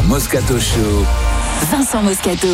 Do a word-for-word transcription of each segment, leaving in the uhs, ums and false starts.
Moscato Show. Vincent Moscato.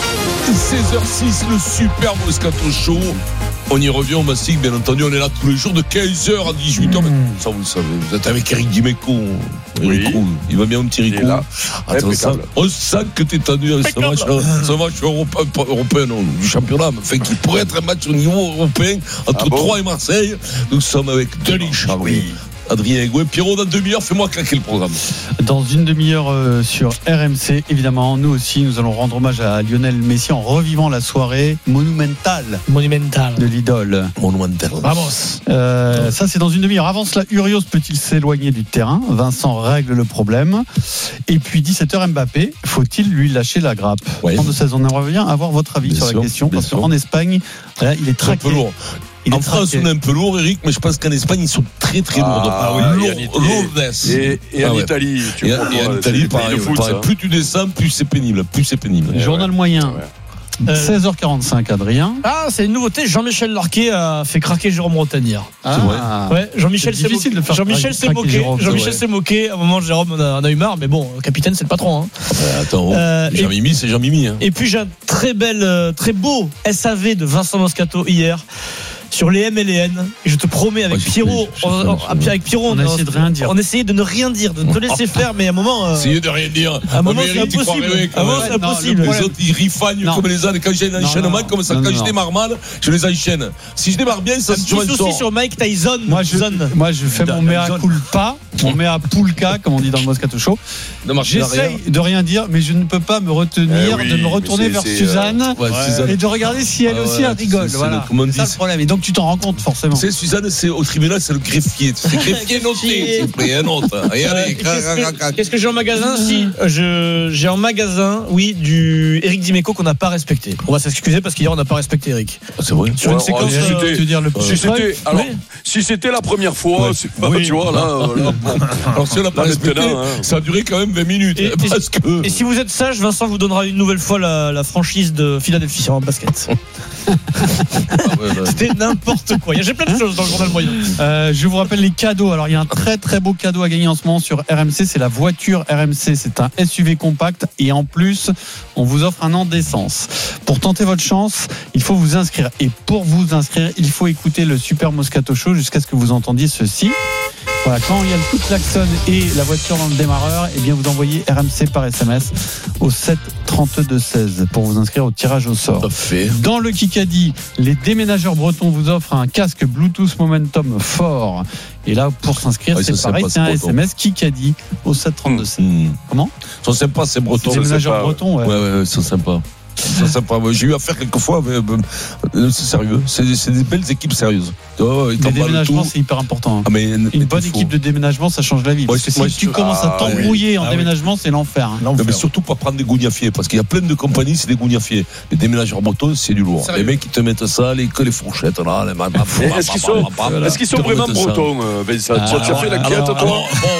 seize heures six, le super Moscato Show. On y revient au Massic, bien entendu. On est là tous les jours de quinze heures à dix-huit heures. Mmh. Ça, vous le savez. Vous êtes avec Eric Dimeco. Oui. Eric, il va bien, un petit Rico. Attends, ça, on sent que t'es tendu. Ce match, ce match européen, européen non, du championnat, enfin, qui pourrait être un match au niveau européen entre ah bon Troyes et Marseille. Nous sommes avec Denis Charvet. Oui. Adrien Egoué, Pierrot, dans une demi-heure, fais-moi claquer le programme. Dans une demi-heure euh, sur R M C, évidemment, nous aussi, nous allons rendre hommage à Lionel Messi en revivant la soirée monumentale, monumentale de l'idole. Monumentale. Vamos. Euh, ça, c'est dans une demi-heure. Avant cela, Urios peut-il s'éloigner du terrain ? Vincent règle le problème. Et puis, dix-sept heures, Mbappé, faut-il lui lâcher la grappe ? Ouais. trente-deux seize, on aimerait bien avoir votre avis bien sur sûr, la question, parce qu'en Espagne, là, il est traqué. C'est un peu lourd. Il en France, on est un peu lourd, Eric, mais je pense qu'en Espagne, ils sont très très lourds. Ah, ah oui, lourdness. Et, et en ah, ouais. Italie, tu et, et en Italie, pareil, foot, pareil. Plus tu descends, plus c'est pénible. Plus c'est pénible. Le journal ouais. moyen. Ouais. Euh, seize heures quarante-cinq, Adrien. Ah, c'est une nouveauté. Jean-Michel Larquet a fait craquer Jérôme Rottanière. Ah, ouais. Jean-Michel s'est moqué. Jean-Michel s'est moqué. Jean-Michel s'est moqué. À un moment, Jérôme en a, en a eu marre, mais bon, capitaine, c'est le patron. Hein. Euh, attends, euh, Jean-Mimi, c'est Jean-Mimi. Hein. Et puis j'ai un très bel, très beau S A V de Vincent Moscato hier. Sur les M et les N, et je te promets avec ouais, Pierrot, on, on, avec Pierrot, on, on, essayé de rien dire. on essayait de ne rien dire, de te laisser faire, mais à un moment, euh, essayez de rien dire. À un moment, c'est impossible. À un moment, c'est impossible. Les autres, ils rifagnent comme les ânes. Quand j'ai un enchaînement comme ça, quand je démarre mal, je les enchaîne. Si je démarre bien, ça un se petit souci sur Mike Tyson. Moi, je, moi, je fais mon mea culpa, mon mea pulca, comme on dit dans le Moscato Show. J'essaye de rien dire, mais je ne peux pas me retenir de me retourner vers Suzanne et de regarder si elle aussi rigole. Voilà. C'est ça le problème. Et donc, tu t'en rends compte forcément. C'est Suzanne, c'est au tribunal, c'est le greffier. C'est greffier noté, s'il vous plaît, un autre. Regardez. Qu'est-ce que j'ai en magasin ? Si, je, j'ai en magasin, oui, du Eric Dimeco qu'on n'a pas respecté. On va s'excuser parce qu'hier on n'a pas respecté Eric. Ah, c'est vrai. Sur une séquence, si c'était, tu veux dire le si c'était, alors, oui. si c'était la première fois, ouais. c'est pas, oui. tu vois là. là alors si on n'a pas respecté, hein. ça a duré quand même vingt minutes. Et, parce et, que... et si vous êtes sage, Vincent vous donnera une nouvelle fois la, la franchise de Philadelphie en basket. Ah ouais, bah. C'était n'importe quoi. J'ai plein de choses dans le journal moyen. Euh, je vous rappelle les cadeaux. Alors il y a un très très beau cadeau à gagner en ce moment sur R M C. C'est la voiture R M C. C'est un S U V compact et en plus on vous offre un an d'essence. Pour tenter votre chance, il faut vous inscrire. Et pour vous inscrire, il faut écouter le Super Moscato Show jusqu'à ce que vous entendiez ceci. Voilà, quand il y a le coup de klaxon et la voiture dans le démarreur, eh bien vous envoyez R M C par S M S au sept trente-deux seize pour vous inscrire au tirage au sort. Dans le Kikadi, les déménageurs bretons vous offrent un casque Bluetooth Momentum fort. Et là, pour s'inscrire, ouais, c'est pareil, c'est un breton. S M S Kikadi au sept trente-deux seize. Mmh. Comment ? Ils sont sympas, ces bretons. Les déménageurs bretons, ouais. Ouais, ouais, ils sont sympas. Ça, ça, j'ai eu affaire quelquefois, mais, mais c'est sérieux. C'est, c'est des belles équipes sérieuses. Oh, les déménagements, c'est hyper important. Ah, mais, une bonne équipe de déménagement, ça change la vie. Parce ouais, que si moi, tu commences à t'embrouiller ah, en oui. déménagement, c'est l'enfer. Hein. l'enfer. Non, mais surtout pas prendre des gougnafiers, parce qu'il y a plein de compagnies, c'est des gougnafiers. Les déménageurs bretons, c'est du lourd. Sérieux? Les mecs qui te mettent ça, les, que les fourchettes là. Les est-ce qu'ils sont, est-ce qu'ils sont vraiment bretons, Vincent ? Tu as fait la quête, toi ?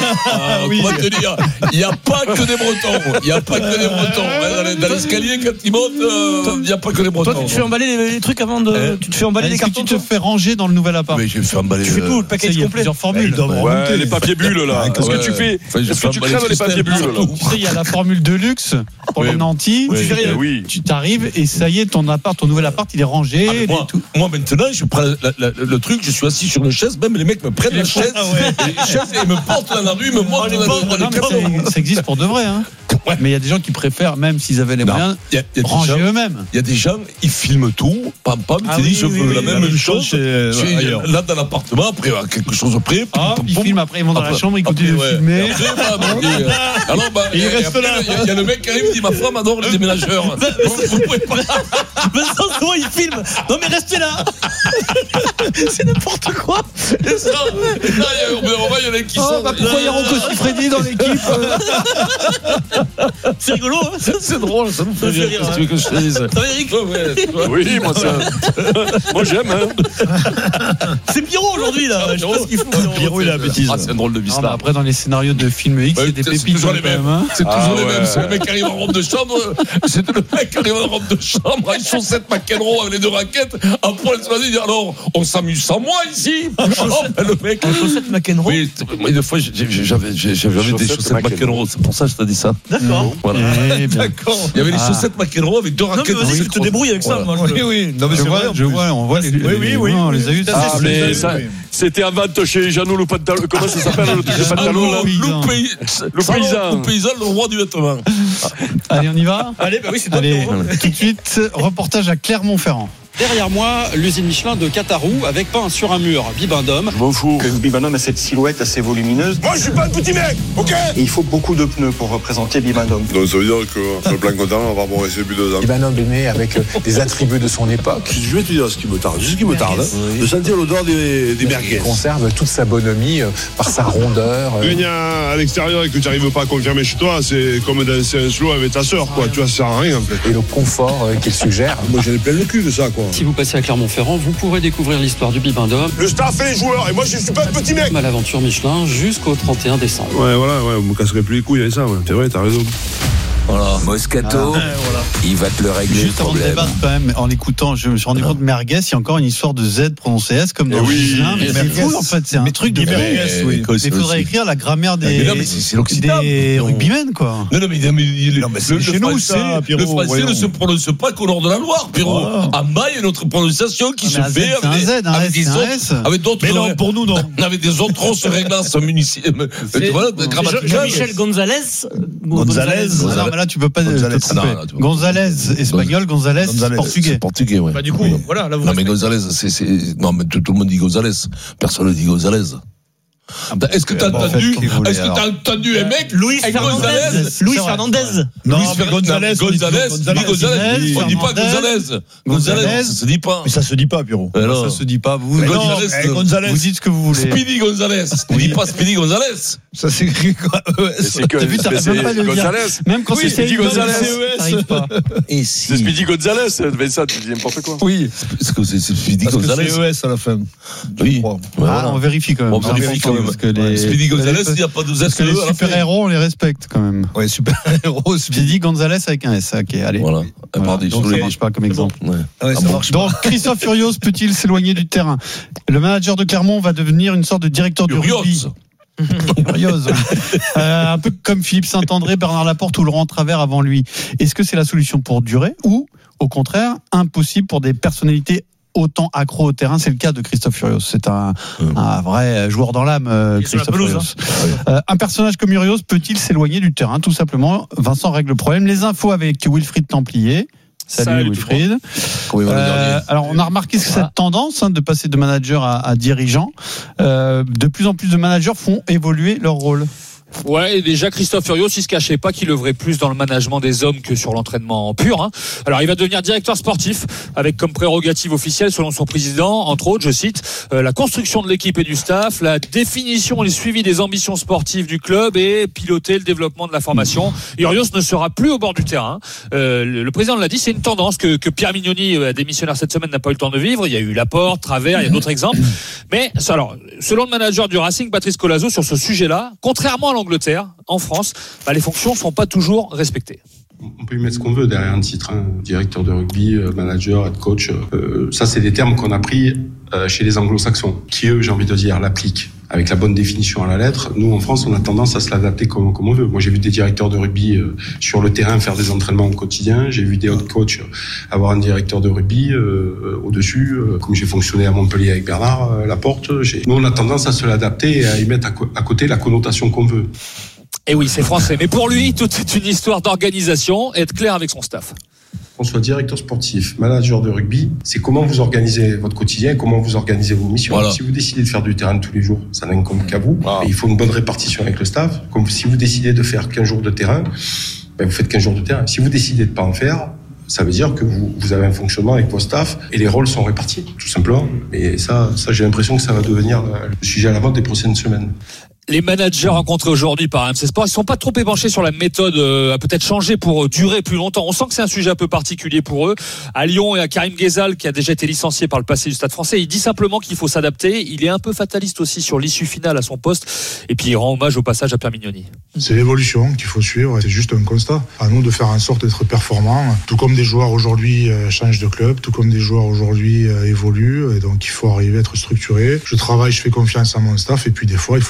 Oui. Comment te dire ? Il n'y a pas que des bretons. Il n'y a pas que des bretons. Dans l'escalier, quand ils montent, il n'y a pas que des bretons. Toi, tu te fais emballer les trucs avant de. Tu te fais emballer les cartons. Tu te fais ranger dans le nouvel appart. Mais je vais faire emballer. Tu fais tout, le package complet. Il y a plusieurs formules. Ouais, les papiers bulles là. Qu'est-ce que tu fais ? Est-ce que tu crèves les papiers bulles là ? Tu sais, il y a la formule de luxe pour les nantis. Tu t'arrives et ça y est, ton appart, ton nouvel appart, il est rangé. Moi maintenant, je prends le truc, je suis assis sur une chaise, même les mecs me prennent la chaise, et me portent dans la rue, me montrent dans la rue. Ça existe pour de vrai, hein. Ouais. Mais il y a des gens qui préfèrent, même s'ils avaient les non, moyens, y a, y a ranger gens, eux-mêmes. Il y a des gens, ils filment tout, pam pam, ah, tu oui, dis je oui, veux oui, la oui, même, même chose chez, chez, ouais, là dans l'appartement, après quelque chose près. Ah, ils filment, après ils vont dans après, la chambre, ils continuent de ouais. filmer. Après, bah, bah, et, euh, alors, bah, et il reste là. Il y a le mec qui arrive, il dit ma femme adore les déménageurs. Vous pouvez pas. Vincent, comment il filme ? Non mais restez là. C'est n'importe quoi. Et ça, et là, il y en a qui sont. Pourquoi il y a Rocco Siffredi dans l'équipe ? C'est rigolo, hein. C'est drôle, ça nous fait rire. Qu'est-ce que tu veux que je te dise ? Ça va, Eric ? Oui, moi ça. Moi j'aime. Hein. C'est Pierrot aujourd'hui là. Je sais pas ce qu'il fout. Pierrot, il a la bêtise. Ah, c'est un drôle de vis là. Après, dans les scénarios de film X, c'est des pépites. C'est toujours les mêmes. C'est toujours les mêmes. C'est le mec qui arrive en robe de chambre. C'est le mec qui arrive en robe de chambre, avec chaussettes McEnroe avec les deux raquettes. Après, il se dit alors, on s'amuse sans moi ici. Le mec. Chaussettes McEnroe. Oui, des fois, j'avais des chaussettes McEnroe. C'est pour ça que je t'ai dit ça. D'accord. Voilà. Eh bien. D'accord. Il y avait les Ah. chaussettes McEnroe avec deux Non, mais raquettes. vas-y, tu te débrouilles avec ça. Voilà. Moi, je- Oui, oui. Non, mais Je c'est vois, vrai. en je plus. vois, on voit les. Oui, oui, oui. Non, on les a eu. Ah, ça. Ah, mais Oui, ça, oui. c'était à vente chez Jeannot le pantalon. Comment ça s'appelle le truc de pantalon là? Paysan. Le pays- Le Salon, paysan. Le paysan, le roi du vêtement. Allez, on y va. Allez, bah oui, c'est toi. Allez, Pierrot. tout de suite, reportage à Clermont-Ferrand. Derrière moi, l'usine Michelin de Catarou avec peint sur un mur Bibendum. Je m'en fous. Que Bibendum a cette silhouette assez volumineuse. Moi, je suis pas un petit mec, ok? Et il faut beaucoup de pneus pour représenter Bibendum. Donc ça veut dire que sur le plan comptable, on va avoir bon rester depuis deux ans. Bibendum est né avec des attributs de son époque. Je vais te dire ce qui me tarde, ce qui me tarde, hein, de sentir l'odeur des, des merguez. Il conserve toute sa bonhomie euh, par sa rondeur. euh. Venir à l'extérieur et que tu n'arrives pas à confirmer chez toi, c'est comme danser un slow avec ta sœur, quoi. Tu vois, ça sert à rien en fait. Et le confort euh, qu'il suggère. Moi j'en ai plein le cul de ça, quoi. Si vous passez à Clermont-Ferrand, vous pourrez découvrir l'histoire du Bibendum Le staff et les joueurs, et moi je suis pas un petit mec. à l'aventure Michelin jusqu'au trente et un décembre. Ouais, voilà, ouais, vous me casserez plus les couilles avec ça, ouais. C'est vrai, t'as raison. Voilà. Moscato, il va te le régler Juste le avant de problème. débattre, quand même, en l'écoutant, je me suis rendu compte merguez, il y a encore une histoire de Z prononcé S comme dans Eh le oui, Gislin, mais c'est merguez. fou en fait, c'est un Mais truc de mais- merguez. oui. Quoi, c'est Il faudrait aussi- écrire la grammaire Mais des, non, mais c'est c'est l'Occident. des Non. rugbymen, quoi. Non, non, mais, non, mais, il- Non, mais c'est le, chez le nous, français, ça, Pierrot, le français voyons. ne se prononce pas qu'au nord de la Loire, Pierrot. Voilà. En Maille, il y a notre prononciation qui Ah, se mais un Z, fait c'est un avec, Z, des, un avec S, des c'est un autres, S. avec d'autres, Mais non, pour nous, non. avec des autres grosses réglances municipales. Tu vois, grammaticales. Jean-Michel Gonzalez. Gonzalez. Ah non, mais là, tu peux pas te Gonzalez. tromper. Ah non, là, tu vois. Gonzalez, espagnol, Gonzalez, Gonzalez. portugais. C'est portugais, ouais. Bah, du coup, Oui. voilà, là, vous Non, mais respectez. Gonzalez, c'est, c'est, non, mais tout, tout le monde dit Gonzalez. Personne ne dit Gonzalez. Est-ce que t'as bon, entendu, faites ce que vous voulez, est-ce que t'as entendu un mec? Luis avec Fernandez. Gonzalez Luis C'est vrai. Fernandez. Non, Luis mais Fernandez, Gonzalez. Gonzalez, on dit Gonzalez, on dit pas Gonzalez. Gonzalez, ça se dit pas. Mais ça se dit pas, Pierrot. Mais non. Ça se dit pas. Vous, Mais non, Gonzalez, eh, Gonzalez. vous dites ce que vous voulez. Speedy Gonzalez. On dit pas Speedy Gonzalez. Ça s'écrit quoi E S. C'est que T'as vu, t'arrives c'est même pas à le dire. Gonzalez. Même quand Oui, c'est Speedy Gonzalez. t'arrives pas. Et C'est si. Speedy Gonzalez. Vincent, tu dis n'importe quoi. Oui. Est-ce que c'est c'est Speedy Parce que Gonzalez? c'est E S à la fin. Oui. crois. Ouais, Ah, voilà. on vérifie quand même. On vérifie quand même. Parce que les, Speedy Gonzalez, il n'y a pas de Z parce que les à la fin. super-héros, on les respecte quand même. Ouais, super-héros. J'ai dit Gonzalez avec un S. Ok, allez. Voilà. Ah, Voilà. pardon, Donc je ça l'ai marche pas comme exemple. Ouais. Ouais, Ah ça bon. marche pas. Donc Christophe Furios peut-il s'éloigner du terrain? Le manager de Clermont va devenir une sorte de directeur du Furios. rugby. Furios. Euh, un peu comme Philippe Saint-André, Bernard Laporte ou Laurent Travers avant lui. Est-ce que c'est la solution pour durer ou, au contraire, impossible pour des personnalités autant accro au terrain? C'est le cas de Christophe Furios. C'est un, Hum. un vrai joueur dans l'âme, euh, Il est sur la Christophe pelouse, Furios. Euh, un personnage comme Furios peut-il s'éloigner du terrain? Tout simplement, Vincent règle le problème. Les infos avec Wilfried Templier. Salut, Salut, Wilfried. Comment il va le Euh, dernier? alors, on a remarqué que cette tendance hein, de passer de manager à, à dirigeant, euh, de plus en plus de managers font évoluer leur rôle. Ouais, et déjà Christophe Furios, il se cachait pas qu'il œuvrait plus dans le management des hommes que sur l'entraînement pur. Hein. Alors, il va devenir directeur sportif avec comme prérogative officielle, selon son président, entre autres, je cite, euh, la construction de l'équipe et du staff, la définition et le suivi des ambitions sportives du club et piloter le développement de la formation. Furios ne sera plus au bord du terrain. Euh, le, le président l'a dit, c'est une tendance que, que Pierre Mignoni, euh, démissionnaire cette semaine, n'a pas eu le temps de vivre. Il y a eu Laporte, Travers, il y a d'autres exemples. Mais alors, selon le manager du Racing, Patrice Colazo, sur ce sujet-là, contrairement à l'Angleterre, en France, bah, les fonctions ne sont pas toujours respectées. On peut y mettre ce qu'on veut derrière un titre, hein. Directeur de rugby, manager, head coach. Euh, ça, c'est des termes qu'on a pris euh, chez les anglo-saxons, qui eux, j'ai envie de dire, l'appliquent avec la bonne définition à la lettre. Nous, en France, on a tendance à se l'adapter comme, comme on veut. Moi, j'ai vu des directeurs de rugby euh, sur le terrain faire des entraînements au quotidien. J'ai vu des head coachs avoir un directeur de rugby euh, au-dessus. Euh, comme j'ai fonctionné à Montpellier avec Bernard euh, Laporte. J'ai... Nous, on a tendance à se l'adapter et à y mettre à, co- à côté la connotation qu'on veut. Et oui, c'est français. Mais pour lui, tout est une histoire d'organisation et être clair avec son staff. Qu'on soit directeur sportif, manager de rugby, c'est comment vous organisez votre quotidien, comment vous organisez vos missions. Voilà. Si vous décidez de faire du terrain tous les jours, ça n'incombe qu'à vous. Ah. Et il faut une bonne répartition avec le staff. Comme si vous décidez de faire quinze jours de terrain, ben vous faites quinze jours de terrain. Si vous décidez de pas en faire, ça veut dire que vous, vous avez un fonctionnement avec vos staffs et les rôles sont répartis, tout simplement. Et ça, ça j'ai l'impression que ça va devenir le sujet à la mode des prochaines semaines. Les managers rencontrés aujourd'hui par R M C Sport, ils sont pas trop épanchés sur la méthode euh, à peut-être changer pour durer plus longtemps. On sent que c'est un sujet un peu particulier pour eux. À Lyon et à Karim Ghezal, qui a déjà été licencié par le passé du Stade Français, il dit simplement qu'il faut s'adapter. Il est un peu fataliste aussi sur l'issue finale à son poste. Et puis il rend hommage au passage à Pierre Mignoni. C'est l'évolution qu'il faut suivre, c'est juste un constat. À nous de faire en sorte d'être performants, tout comme des joueurs aujourd'hui euh, changent de club, tout comme des joueurs aujourd'hui euh, évoluent, et donc il faut arriver à être structuré. Je travaille, je fais confiance à mon staff, et puis des fois il faut savoir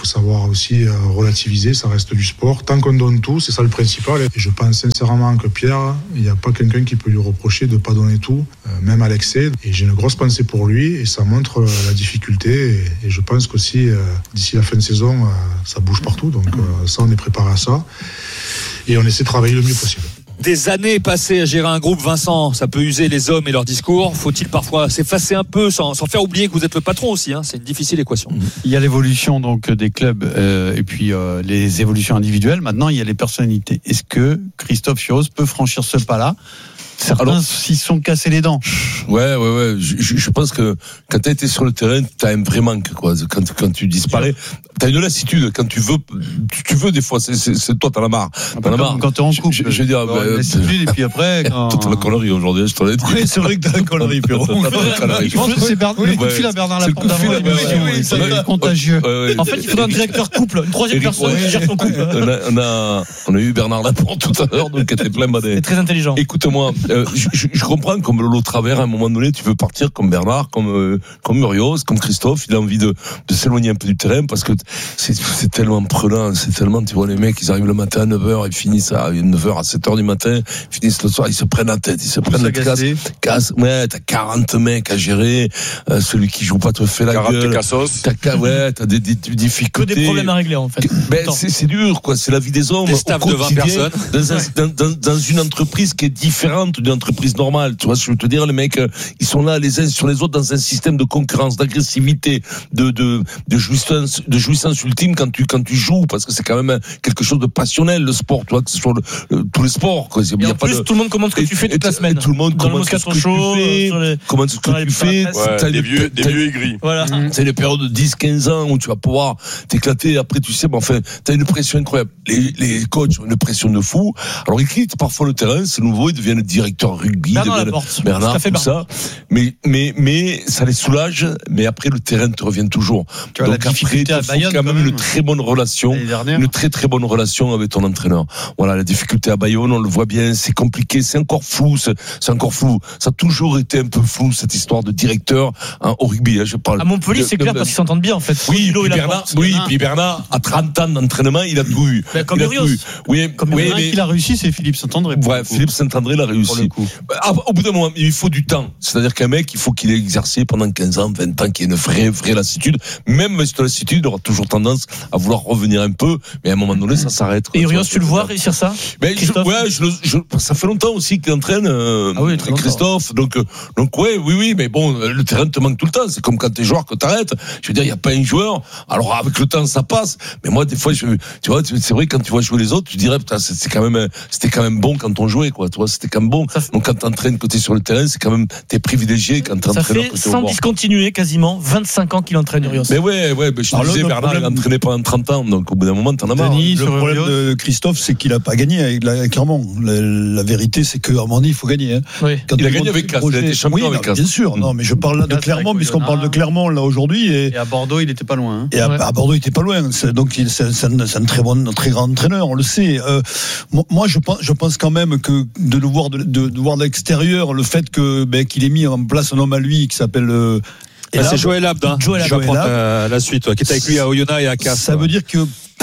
faudra aussi euh, relativiser, ça reste du sport. Tant qu'on donne tout, c'est ça le principal. Et je pense sincèrement que Pierre, il n'y a pas quelqu'un qui peut lui reprocher de ne pas donner tout, euh, même à l'excès. Et j'ai une grosse pensée pour lui et ça montre euh, la difficulté. Et, et je pense qu'aussi, euh, d'ici la fin de saison, euh, ça bouge partout. Donc euh, ça, on est préparé à ça. Et on essaie de travailler le mieux possible. Des années passées à gérer un groupe, Vincent, ça peut user les hommes et leurs discours. Faut-il parfois s'effacer un peu sans, sans faire oublier que vous êtes le patron aussi, hein. C'est une difficile équation. Il y a l'évolution donc des clubs euh, et puis euh, les évolutions individuelles. Maintenant, il y a les personnalités. Est-ce que Christophe Furios peut franchir ce pas-là ? Certains s'y sont cassés les dents. Ouais, ouais, ouais. Je, je, je pense que quand t'as été sur le terrain, t'as un vrai manque, quoi. Quand, quand tu disparais, t'as une lassitude. Quand tu veux, tu, tu veux des fois, c'est, c'est, c'est toi, t'en as marre. T'en as marre. Quand t'es en couple. Je, je veux dire, bah, lassitude et puis après. Quand... Toi, t'as la connerie aujourd'hui, je t'en ai dit. Oui, c'est vrai que t'as la connerie, Pierrot. Je pense que c'est Bernard, le coup de fil à Bernard Laporte d'avant l'émission. C'est contagieux. En fait, il faudrait un directeur couple, une troisième personne qui gère ton couple. On a, on a, on a eu Bernard Laporte tout à l'heure, donc qui était plein badé. C'est très intelligent. Écoute-moi, euh, je, je, je comprends comme Lolo Travers, à un moment donné, tu veux partir comme Bernard, comme, euh, comme Murios, comme Christophe, il a envie de, de s'éloigner un peu du terrain parce que c'est, c'est tellement prenant, c'est tellement, tu vois, les mecs, ils arrivent le matin à neuf heures, ils finissent à neuf heures, à sept heures du matin, ils finissent le soir, ils se prennent la tête, ils se prennent la casse, casse, ouais, t'as quarante mecs à gérer, euh, celui qui joue pas te fait la quarante gueule. Cassos. T'as, ouais, t'as des, des, des difficultés. Que des problèmes à régler, en fait. Ben, c'est, c'est dur, quoi, c'est la vie des hommes. Des staffs de vingt personnes. Dans, un, dans, dans, dans une entreprise qui est différente d'une entreprise normale, tu vois, je veux te dire, les mecs, ils sont là les uns sur les autres dans un système de concurrence, d'agressivité, de de de jouissance, de jouissance ultime quand tu quand tu joues, parce que c'est quand même quelque chose de passionnel le sport, tu vois, que ce soit le, le, tous les sports, quoi. Il y a en pas plus de... tout le monde commente ce que et, tu fais toute et, la semaine. Tout le monde commente ce que tu fais, les... comment ce que tu fais. Ouais, t'as des vieux, des vieux aigris. Voilà. Mmh. C'est les périodes de dix quinze ans où tu vas pouvoir t'éclater. Après, tu sais, ben, enfin, t'as une pression incroyable. Les les coachs ont une pression de fou. Alors ils quittent parfois le terrain, c'est nouveau, ils deviennent directeur rugby, Bernard deviennent Laporte. Bernard, tout ça. Mais, mais, mais, ça les soulage, mais après, le terrain te revient toujours. Tu vois, donc après, il faut Bayonne, quand même, même une très bonne relation, une très très bonne relation avec ton entraîneur. Voilà, la difficulté à Bayonne, on le voit bien, c'est compliqué, c'est encore flou, c'est, c'est encore flou. Ça a toujours été un peu flou, cette histoire de directeur, hein, au rugby, hein, je parle. À Montpellier, de, c'est clair, de, parce qu'ils s'entendent bien, en fait. Oui, puis Bernard, oui, puis Bernard, à trente ans d'entraînement, il a tout eu. Ben, comme Murios. Oui, comme oui, mais il a réussi, c'est Philippe Saint-André. Ouais, Philippe Saint-André l'a réussi. Ah, au bout d'un moment, il faut du temps. C'est-à-dire qu'un mec, il faut qu'il ait exercé pendant quinze ans, vingt ans, qu'il ait une vraie, vraie lassitude. Même cette lassitude, il aura toujours tendance à vouloir revenir un peu, mais à un moment donné, ça s'arrête. Et Urios, tu le vois réussir ça? Ben, je, ouais, je, je, ça fait longtemps aussi qu'il entraîne, euh, ah oui, Christophe. Donc, donc, ouais, oui, oui, mais bon, le terrain te manque tout le temps. C'est comme quand t'es joueur que t'arrêtes. Je veux dire, il n'y a pas un joueur. Alors, avec le temps, ça passe. Mais moi, des fois, je, tu vois, c'est vrai, quand tu vois jouer les autres, tu dirais, putain, c'est quand même, c'était quand même bon quand on jouait, quoi. Tu vois, c'était quand même bon. Fait... Donc, quand t'entraînes côté sur le terrain, c'est quand même, t'es privilégié quand t'entraînes. Ça fait, sans discontinuer, quasiment vingt-cinq ans qu'il entraîne Urios. Mais ouais, ouais, ben, je te disais, Bernard, problème... il a entraîné pendant trente ans. Donc, au bout d'un moment, t'en as marre. Denis, le problème Urios. de Christophe, c'est qu'il a pas gagné avec la Clermont. La, la vérité, c'est qu'à un moment donné, il faut gagner, hein. Oui. Quand il a gagné avec Castres. Il a été champion oui, avec Castres. Bien sûr. Non, mais je parle là de Clermont, puisqu'on parle de Clermont, là, aujourd'hui. Et, et à Bordeaux, il était pas loin, hein. Et à, ouais. à Bordeaux, il était pas loin. C'est, donc, c'est, c'est, un, c'est un très bon, un très grand entraîneur, on le sait. Euh, moi, je pense, je pense quand même que de le voir de, de, de voir de l'extérieur, le fait que, ben, qu'il ait mis en place un homme à lui qui s'appelle, euh, Bah, c'est Joël Abd, hein. Joël Abd, je vais prendre euh, la suite, ouais, qui est avec lui à Oyonnax et à Castres. Ça veut dire que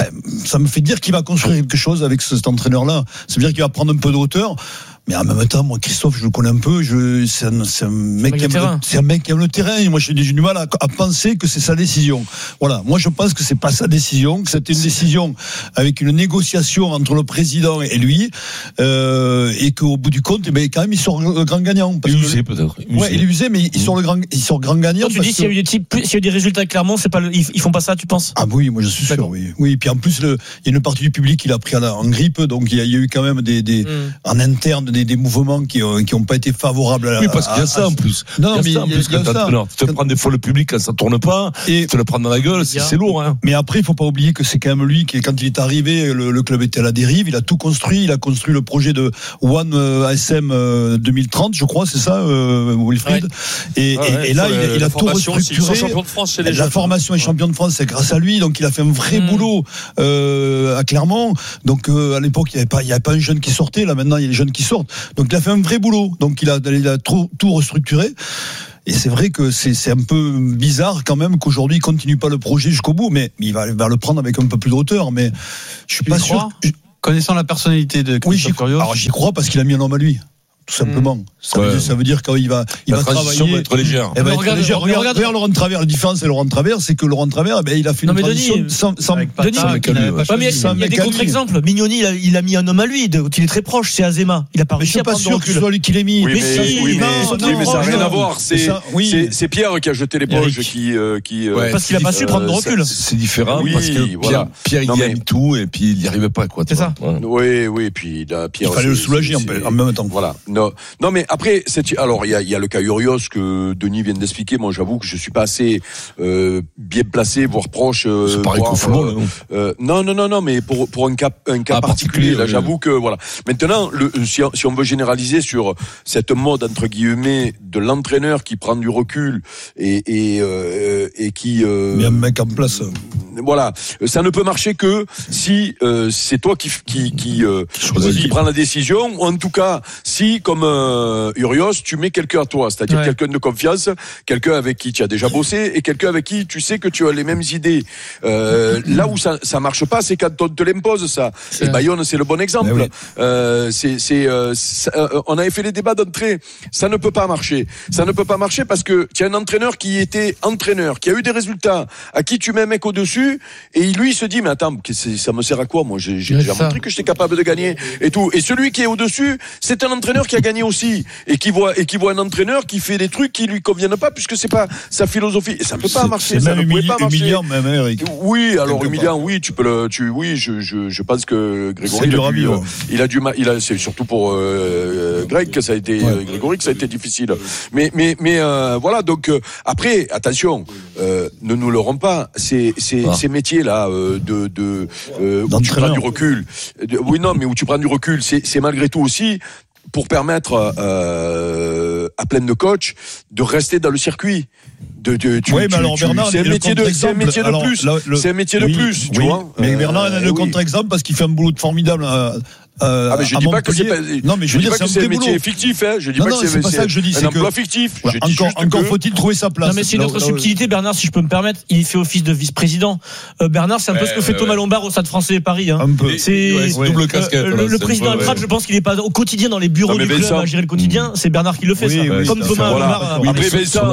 ça me fait dire qu'il va construire quelque chose avec cet entraîneur-là. Ça veut dire qu'il va prendre un peu de hauteur. Mais en même temps, moi, Christophe, je le connais un peu. Je, c'est, un, c'est, un mec qui aime le, c'est un mec qui aime le terrain. Et moi, j'ai du mal à, à penser que c'est sa décision. Voilà. Moi, je pense que c'est pas sa décision, que c'était une décision avec une négociation entre le président et lui, euh, et qu'au bout du compte, eh ben, quand même, il sort le grand gagnant. Parce usé, que, peut-être. Usé. Ouais, il est usé, mais il sort le grand, il sort grand gagnant. Quand tu dis s'il y a eu des types, s'il y a eu des résultats avec Clermont, c'est pas le, ils, ils font pas ça, tu penses? Ah oui, moi, je suis D'accord. sûr, oui. Oui. Puis en plus, le, il y a une partie du public qui l'a pris en grippe, donc il y a, il y a eu quand même des, des, mm. en interne, des, des mouvements qui qui n'ont pas été favorables à la. Oui, parce qu'il y a ça à, en plus. Non, mais il y a, en plus, il y a ça. Tu te prends des fois le public quand ça tourne pas, et tu te le prends dans la gueule, c'est, c'est lourd, hein. Mais après, il faut pas oublier que c'est quand même lui qui, quand il est arrivé, le, le club était à la dérive, il a tout construit, il a construit le projet de One A S M deux mille trente, je crois, c'est ça, euh, Wilfried. Ouais. Et, ouais, et, et là, il, il a tout restructuré. Champion de France chez les la formation et champion de France, c'est grâce à lui, donc il a fait un vrai mmh. boulot, euh, à Clermont. Donc, euh, à l'époque, il y avait pas, il y avait pas un jeune qui sortait, là, maintenant, il y a les jeunes qui sortent. Donc, il a fait un vrai boulot. Donc, il a, il a tout, tout restructuré. Et c'est vrai que c'est, c'est un peu bizarre quand même qu'aujourd'hui il continue pas le projet jusqu'au bout, mais il va, il va le prendre avec un peu plus de hauteur. Mais je suis tu pas sûr. crois Connaissant la personnalité de Christophe oui, j'y, Furios. alors j'y crois parce qu'il a mis un homme à lui. Tout simplement. Mmh. Ça, ouais. veut dire, ça veut dire qu'il va, il la va transition travailler. va être légère. Elle va être regarde, légère. regarde, Regarde, regarde Laurent Travers. La différence avec Laurent Travers, c'est que Laurent Travers, eh ben, il a fait non, une mais transition Denis, sans, sans, Denis, pas, sans il il ouais. mais il y a, y a des contre-exemples. Mignoni, il a, il a mis un homme à lui, de, il est très proche, c'est Azema. Il a pas réussi à prendre de recul. Je suis pas sûr que ce soit lui qui l'ait mis. Oui, mais, mais, si, oui, mais, non, oui, mais ça n'a rien à voir. C'est, ça, oui. c'est, c'est Pierre qui a jeté l'éponge, qui, euh, qui, ouais, parce qu'il a pas su prendre de recul. C'est différent, oui, parce que voilà. Pierre, Pierre il y a mis tout, et puis il n'y arrivait pas, quoi. C'est ça. Oui, oui, puis là, Pierre. Il fallait le soulager en même temps. Voilà. Non, non, mais après, alors, il y a, il y a le cas Urios que Denis vient d'expliquer. Moi, j'avoue que je suis pas assez euh, bien placé, voire proche. Euh, c'est pareil qu'au football. Euh, non, non, non, non, mais pour pour un cas un cas ah, particulier, là, oui, j'avoue oui. que voilà. Maintenant, le, si, on, si on veut généraliser sur cette mode entre guillemets de l'entraîneur qui prend du recul et et euh, et qui euh, met un mec en place. Voilà, ça ne peut marcher que si euh, c'est toi qui qui qui, euh, qui, qui prend la décision, ou en tout cas si comme euh, Urios, tu mets quelqu'un à toi, c'est-à-dire ouais. quelqu'un de confiance, quelqu'un avec qui tu as déjà bossé et quelqu'un avec qui tu sais que tu as les mêmes idées. Euh, là où ça ça marche pas, c'est quand on te l'impose ça. C'est et Bayonne, c'est le bon exemple. Oui. Euh, c'est c'est euh, ça, euh, on avait fait les débats d'entrée, ça ne peut pas marcher. Ça ne peut pas marcher parce que tu as un entraîneur qui était entraîneur, qui a eu des résultats, à qui tu mets un mec au-dessus et lui il se dit mais attends, ça me sert à quoi moi j'ai, j'ai déjà montré que j'étais capable de gagner et tout. Et celui qui est au-dessus, c'est un entraîneur qui a gagné aussi et qui voit et qui voit un entraîneur qui fait des trucs qui lui conviennent pas puisque c'est pas sa philosophie et ça peut pas marcher, ça ne pouvait pas marcher. Humiliant même Eric. Oui, alors humiliant, oui, tu peux le tu oui, je je je pense que Grégory il a, dû, euh, il a du mal, il a c'est surtout pour euh, Greg que ça a été ouais. Grégory que ça a été difficile. Mais mais mais euh, voilà, donc euh, après attention, euh, ne nous leurrons pas, ces ces ah. ces métiers là euh, de de euh, où tu prends du recul. De, oui non, mais où tu prends du recul, c'est c'est malgré tout aussi pour permettre euh, à plein de coachs de rester dans le circuit. De, de, tu, oui, tu, mais alors tu, Bernard, c'est un métier de, c'est un métier de alors, plus. Le, le, c'est un métier oui, de plus, tu oui, vois. Mais Bernard, il a le oui. contre-exemple parce qu'il fait un boulot formidable. Euh, Euh, ah mais je dis pas que c'est pas, non mais je, je dis pas que c'est, c'est un métier fictif hein. Je dis non, pas non, que c'est, c'est pas ça que je dis, un c'est emploi que, fictif. Voilà, je dis encore encore que... faut-il trouver sa place. Non mais c'est une autre là, subtilité Bernard si je peux me permettre, il fait office de vice-président. Euh, Bernard c'est un peu euh, ce que fait euh, Thomas ouais. Lombard au Stade Français Paris hein. Un peu. C'est ouais, ouais. double casquette. Euh, le, le président Alprat, je pense qu'il est pas au quotidien dans les bureaux du club à gérer le quotidien, c'est Bernard qui le fait ça. Comme Thomas Lombard. Après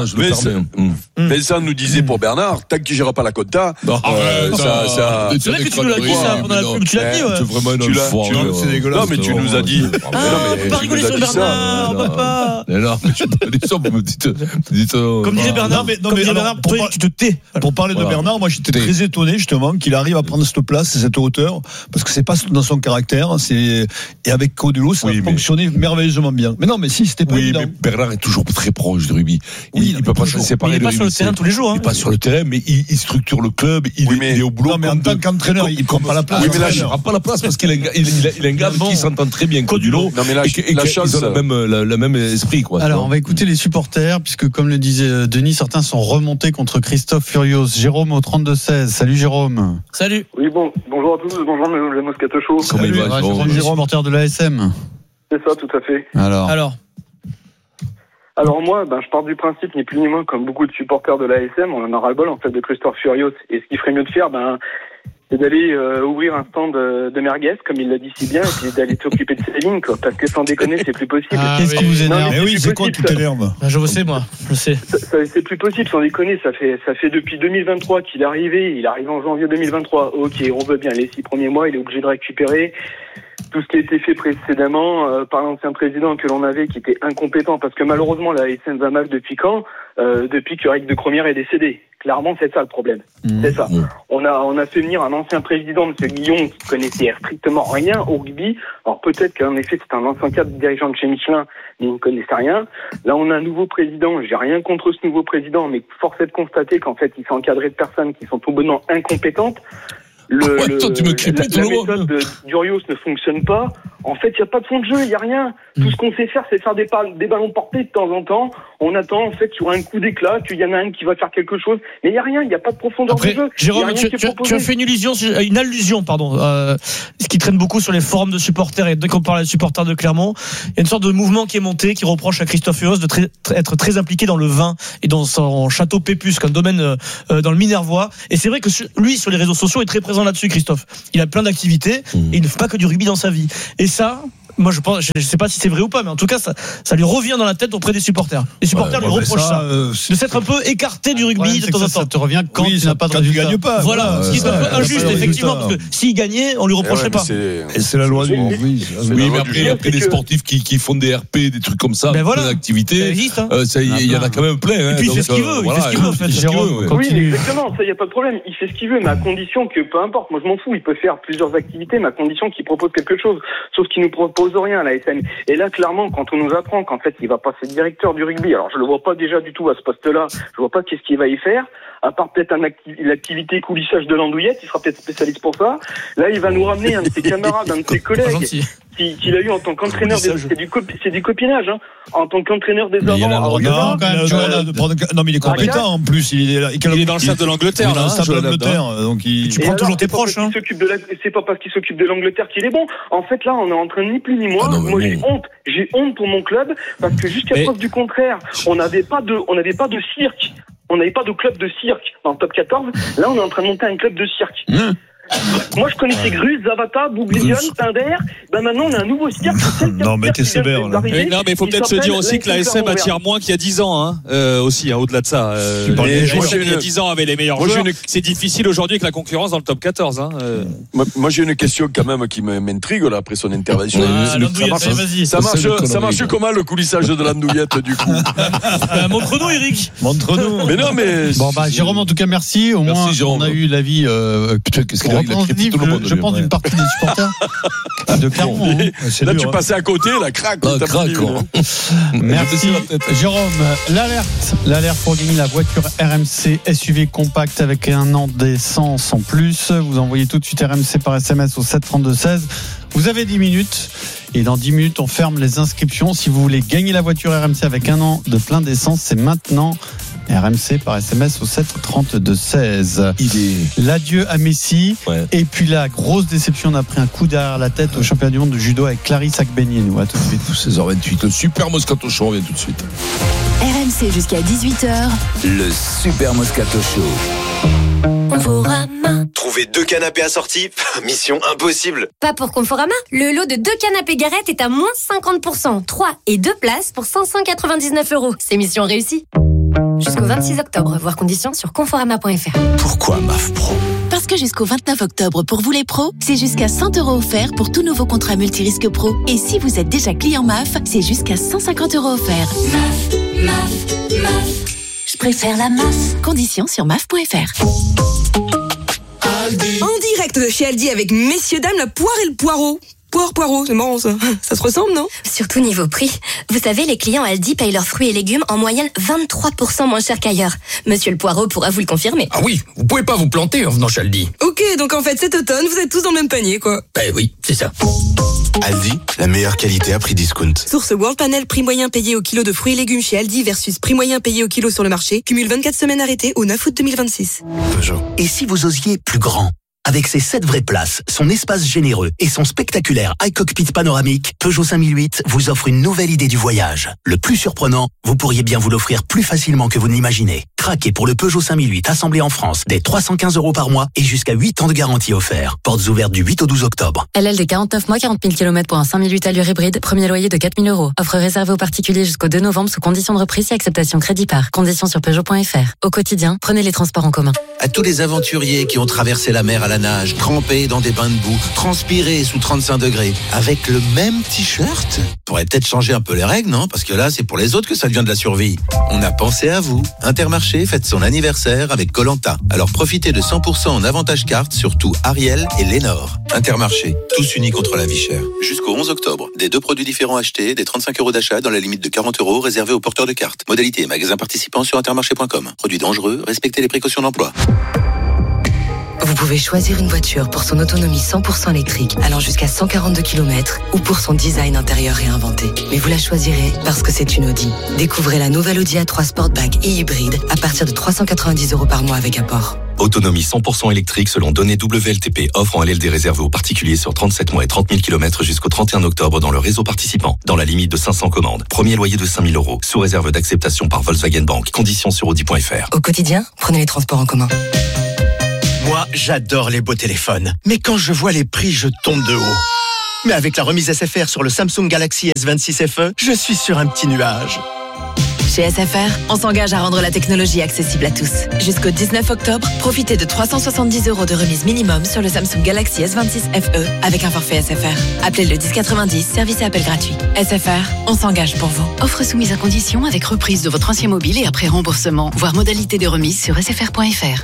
Vincent nous disait pour Bernard, tant qu'il gère pas la compta, ça c'est vrai que tu nous l'as dit ça pendant la pub, tu l'as dit. C'est vraiment une foire. C'est dégueulasse. Non mais tu nous as dit Ah, on peut pas rigoler sur Bernard, papa. Non, mais je peux dire ça, vous me dites, dites comme disait Bernard, mais, non, mais alors, Bernard, pour, toi, tu te tais. Pour parler voilà. de Bernard, moi j'étais T'es. très étonné justement qu'il arrive à prendre cette place, cette hauteur, parce que c'est pas dans son caractère, c'est et avec Codello ça oui, a fonctionné mais... merveilleusement bien. Mais non, mais si c'était pas oui, évident. Mais Bernard est toujours très proche du rugby. Oui, il, il peut pas se séparer. Il est pas sur le terrain tous les jours. Il est pas sur le terrain, mais il structure le club, il est au boulot. Non, mais en tant qu'entraîneur, il prend pas la place. Oui, mais là, il prend pas la place parce qu'il a un gars qui s'entend très bien Codello. Non mais là, et, et la chance, ils ont le même, le, le même esprit, quoi. Alors, on va écouter les supporters, puisque, comme le disait Denis, certains sont remontés contre Christophe Furios. Jérôme au trente-deux seize. Salut, Jérôme. Salut. Oui, bon, bonjour à tous, bonjour, le Moscato Show. Comment il va, Jérôme, Jérôme, supporter de l'A S M. C'est ça, tout à fait. Alors. Alors. Alors moi, ben, je pars du principe, ni plus ni moins, comme beaucoup de supporters de l'A S M, on en a ras-le-bol, en fait, de Christophe Furios. Et ce qu'il ferait mieux de faire, ben, c'est d'aller euh, ouvrir un stand de, de merguez, comme il l'a dit si bien, et puis d'aller s'occuper de ses lignes, quoi. Parce que sans déconner, c'est plus possible. Ah, qu'est-ce qui vous énerve? Mais oui, c'est quoi qui t'énerve? Je le sais, moi. Je sais. Ça, ça, c'est plus possible, sans déconner. Ça fait, ça fait depuis deux mille vingt-trois qu'il est arrivé. Il arrive en janvier deux mille vingt-trois. Ok, on veut bien. Les six premiers mois, il est obligé de récupérer tout ce qui a été fait précédemment euh, par l'ancien président que l'on avait, qui était incompétent, parce que malheureusement la S N va mal depuis quand euh, Depuis que Rick de Cromière est décédé. Clairement, c'est ça le problème. Mmh. C'est ça. Mmh. On a on a fait venir un ancien président, M. Guillon, qui connaissait strictement rien au rugby. Alors peut-être qu'en effet c'est un ancien cadre dirigeant de chez Michelin, mais il ne connaissait rien. Là, on a un nouveau président. J'ai rien contre ce nouveau président, mais force est de constater qu'en fait, il s'est encadré de personnes qui sont tout bonnement incompétentes. le, Ouais, le toi, tu me crées la, tout la le monde. méthode de d'Urios ne fonctionne pas, en fait, il n'y a pas de fond de jeu, il n'y a rien. Mm. Tout ce qu'on sait faire, c'est faire des, pa- des ballons portés de temps en temps. On attend, en fait, qu'il y aura un coup d'éclat, qu'il y en a un qui va faire quelque chose. Mais il n'y a rien, il n'y a pas de profondeur Après, de jeu. Jérôme, Y a rien tu, qui est tu- proposé. tu as fait une illusion, une allusion, pardon, euh, ce qui traîne beaucoup sur les forums de supporters et dès qu'on parle des supporters de Clermont, il y a une sorte de mouvement qui est monté, qui reproche à Christophe Furios de très, très- être très impliqué dans le vin et dans son château Pépus, comme domaine euh, dans le Minervois. Et c'est vrai que sur- lui, sur les réseaux sociaux, est très présent là-dessus, Christophe. Il a plein d'activités et il ne fait pas que du rugby dans sa vie. Et ça, moi, je pense, je sais pas si c'est vrai ou pas, mais en tout cas, ça, ça lui revient dans la tête auprès des supporters. Les supporters Ouais, lui ouais, reprochent ça, ça, euh, de s'être un peu écarté du rugby problème, de c'est temps que en ça, temps. ça te revient quand Oui, tu ça, n'as pas de quand tu résultat. gagnes pas. Voilà, Voilà, ce qui est ça, un peu ça, injuste, ça, ça, effectivement, ça. parce que s'il gagnait, on lui reprocherait Eh ouais, pas. c'est- Et c'est la loi du. Mais- Oui, c'est Oui, la mais loi du après, jeu. après les c'est que- sportifs qui, qui font des R P, des trucs comme ça, Ben voilà. des activités, Ça existe, hein. euh, ça, il y, il y en a quand même plein. Hein, Et puis, il fait donc, ce qu'il veut, euh, il fait ce qu'il veut, en fait. il fait ce qu'il Jérôme, veut, ouais. quand- Oui, Continue. exactement, ça, il n'y a pas de problème. Il fait ce qu'il veut, mais à condition que, peu importe, moi je m'en fous, il peut faire plusieurs activités, mais à condition qu'il propose quelque chose. Sauf qu'il nous propose rien, la S M. Et là, clairement, quand on nous apprend qu'en fait, il va passer directeur du rugby, alors je le vois pas déjà du tout à ce poste-là, je vois pas qu'est-ce qu'il va y faire, à part peut-être un acti- l'activité coulissage de l'andouillette, il sera peut-être spécialiste pour ça. Là, il va nous ramener un de ses camarades, un de ses Pas collègues, gentil. qui- qu'il a eu en tant qu'entraîneur des, c'est du, copi- c'est du copinage, hein. En tant qu'entraîneur des Mais il a avants. le alors, droit, je sais pas. quand même, Joël, de prendre- Non, mais il est compétent en plus. Il est, Il est dans le stade de l'Angleterre, Il est dans là, le stade de Joël Abda. l'Angleterre. Donc il. Tu Et prends alors, toujours tes c'est pas proches, parce hein. qu'il s'occupe de la- C'est pas parce qu'il s'occupe de l'Angleterre qu'il est bon. En fait, là, on est en train de ni plus ni moins. Ah non, mais Moi, bon. j'ai honte. J'ai honte pour mon club parce que jusqu'à Mais- preuve du contraire, on n'avait pas de, on n'avait pas de cirque. On n'avait pas de club de cirque dans le top quatorze. Là, on est en train de monter un club de cirque. Mmh. Moi, je connaissais Gruz, Zavata, Bouglione, Tinder. Ben maintenant, on a un nouveau cirque. C'est le Non, mais cirque t'es qui vient sévère, là. d'arriver. Mais non, mais il faut Il peut-être se s'appelle dire aussi que la S M Clermont-Ferrand. attire moins qu'il y a dix ans, hein, euh, aussi, hein, au-delà de ça. Euh, Tu parles les- des la joueurs. S M, il y a dix ans avait les meilleurs Moi, j'ai joueurs. une- C'est difficile aujourd'hui avec la concurrence dans le top quatorze. Hein, euh. Moi, moi, j'ai une question quand même qui me- m'intrigue là après son intervention. Ah, ça l'andouillette, marche, allez, vas-y. ça marche, C'est une ça connerie, marche quoi. comment le coulissage de l'andouillette du coup Euh, Montre-nous, Eric. Montre-nous. Mais non, mais Bon, bah, Jérôme, en tout cas, merci. Au Merci, moins, Jérôme. on a eu l'avis, euh, Putain, qu'est-ce qu'il a, il a crépé représentatif, tout le monde, je lui, pense, ouais. d'une partie des supporters de Clermont. hein. C'est là dur, tu hein. passais à côté, la craque. Ah, t'as craque, fini, quoi. Merci J'ai baissé la tête. Jérôme. L'alerte, l'alerte pour gagner la voiture R M C S U V compact avec un an d'essence en plus. Vous envoyez tout de suite R M C par S M S au sept trente-deux seize. Vous avez dix minutes et dans dix minutes on ferme les inscriptions. Si vous voulez gagner la voiture R M C avec un an de plein d'essence, c'est maintenant. R M C par S M S au sept trente-deux seize. Il est. L'adieu à Messi. Ouais. Et puis la grosse déception, on a pris un coup derrière la tête au championnat du monde de judo avec Clarisse Agbenienou. À tout de suite. seize heures vingt-huit, le super Moscato Show, on revient tout de suite. R M C jusqu'à dix-huit heures. Le Super Moscato Show. Conforama. Trouver deux canapés assortis, mission impossible. Pas pour Conforama. Le lot de deux canapés Garrett est à moins cinquante pour cent. trois et deux places pour cinq cent quatre-vingt-dix-neuf euros. C'est mission réussie. Jusqu'au vingt-six octobre. Voir conditions sur conforama point f r. Pourquoi M A F Pro? Parce que jusqu'au vingt-neuf octobre, pour vous les pros, c'est jusqu'à cent euros offerts pour tout nouveau contrat multirisque pro. Et si vous êtes déjà client M A F, c'est jusqu'à cent cinquante euros offerts. M A F, M A F, M A F. Je préfère la M A F. Conditions sur M A F point f r. En direct de chez Aldi avec messieurs dames la poire et le poireau. Poire, poireau, c'est marrant ça. Ça se ressemble, non? Surtout niveau prix. Vous savez, les clients Aldi payent leurs fruits et légumes en moyenne vingt-trois pour cent moins cher qu'ailleurs. Monsieur le Poireau pourra vous le confirmer. Ah oui, vous pouvez pas vous planter en venant chez Aldi. Ok, donc en fait cet automne, vous êtes tous dans le même panier, quoi. Ben oui, c'est ça. Aldi, la meilleure qualité à prix discount. Source World Panel, prix moyen payé au kilo de fruits et légumes chez Aldi versus prix moyen payé au kilo sur le marché. Cumule vingt-quatre semaines arrêtées au neuf août deux mille vingt-six. Peugeot. Et si vous osiez plus grand? Avec ses sept vraies places, son espace généreux et son spectaculaire iCockpit panoramique, Peugeot cinq mille huit vous offre une nouvelle idée du voyage. Le plus surprenant, vous pourriez bien vous l'offrir plus facilement que vous ne l'imaginez. Craquez pour le Peugeot cinq mille huit assemblé en France dès trois cent quinze euros par mois et jusqu'à huit ans de garantie offert. Portes ouvertes du huit au douze octobre. L L D quarante-neuf mois, quarante mille kilomètres pour un cinq mille huit allure hybride. Premier loyer de quatre mille euros. Offre réservée aux particuliers jusqu'au deux novembre sous condition de reprise et acceptation crédit par. Conditions sur Peugeot point f r. Au quotidien, prenez les transports en commun. À tous les aventuriers qui ont traversé la mer à la nage, trempés dans des bains de boue, transpirés sous trente-cinq degrés, avec le même t-shirt, pourrait peut-être changer un peu les règles, non? Parce que là, c'est pour les autres que ça devient de la survie. On a pensé à vous. Intermarché fête son anniversaire avec Koh-Lanta. Alors profitez de cent pour cent en avantage carte sur tout Ariel et Lénore. Intermarché, tous unis contre la vie chère. Jusqu'au onze octobre, des deux produits différents achetés, des trente-cinq euros d'achat dans la limite de quarante euros réservés aux porteurs de cartes. Modalité et magasins participants sur intermarché point com. Produits dangereux, respectez les précautions d'emploi. Vous pouvez choisir une voiture pour son autonomie cent pour cent électrique, allant jusqu'à cent quarante-deux kilomètres, ou pour son design intérieur réinventé. Mais vous la choisirez parce que c'est une Audi. Découvrez la nouvelle Audi A trois Sportback et hybride à partir de trois cent quatre-vingt-dix euros par mois avec apport. Autonomie cent pour cent électrique selon données W L T P. Offre en L L D réservée aux particuliers sur trente-sept mois et trente mille kilomètres jusqu'au trente et un octobre dans le réseau participant. Dans la limite de cinq cents commandes. Premier loyer de cinq mille euros. Sous réserve d'acceptation par Volkswagen Bank. Conditions sur audi point f r. Au quotidien, prenez les transports en commun. Moi, j'adore les beaux téléphones. Mais quand je vois les prix, je tombe de haut. Mais avec la remise S F R sur le Samsung Galaxy S vingt-six F E, je suis sur un petit nuage. Chez S F R, on s'engage à rendre la technologie accessible à tous. Jusqu'au dix-neuf octobre, profitez de trois cent soixante-dix euros de remise minimum sur le Samsung Galaxy S vingt-six F E avec un forfait S F R. Appelez le dix quatre-vingt-dix, service et appel gratuit. S F R, on s'engage pour vous. Offre soumise à condition avec reprise de votre ancien mobile et après remboursement. Voir modalité de remise sur s f r point f r.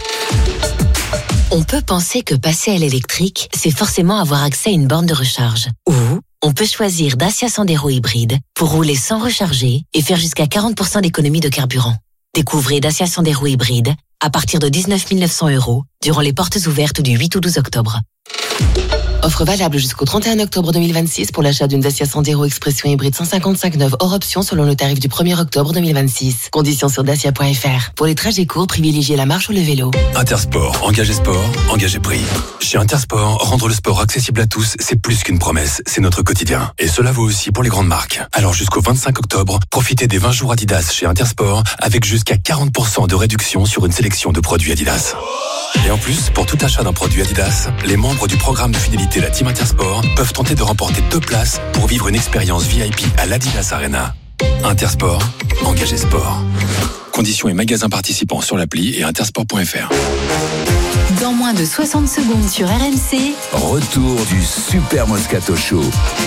On peut penser que passer à l'électrique, c'est forcément avoir accès à une borne de recharge. Ou on peut choisir Dacia Sandero hybride pour rouler sans recharger et faire jusqu'à quarante pour cent d'économie de carburant. Découvrez Dacia Sandero hybride à partir de dix-neuf mille neuf cents euros durant les portes ouvertes du huit au douze octobre. Offre valable jusqu'au trente et un octobre deux mille vingt-six pour l'achat d'une Dacia Sandero Expression hybride cent cinquante-cinq neuve hors option selon le tarif du premier octobre deux mille vingt-six. Conditions sur dacia point f r. Pour les trajets courts, privilégiez la marche ou le vélo. Intersport, engagez sport, engagez prix. Chez Intersport, rendre le sport accessible à tous, c'est plus qu'une promesse, c'est notre quotidien. Et cela vaut aussi pour les grandes marques. Alors jusqu'au vingt-cinq octobre, profitez des vingt jours Adidas chez Intersport avec jusqu'à quarante pour cent de réduction sur une sélection de produits Adidas. Et en plus, pour tout achat d'un produit Adidas, les membres du programme de fidélité La Team Intersport peuvent tenter de remporter deux places pour vivre une expérience V I P à l'Adidas Arena. Intersport, engagez sport. Conditions et magasins participants sur l'appli et intersport point f r. Dans moins de soixante secondes sur R M C. Retour du Super Moscato Show.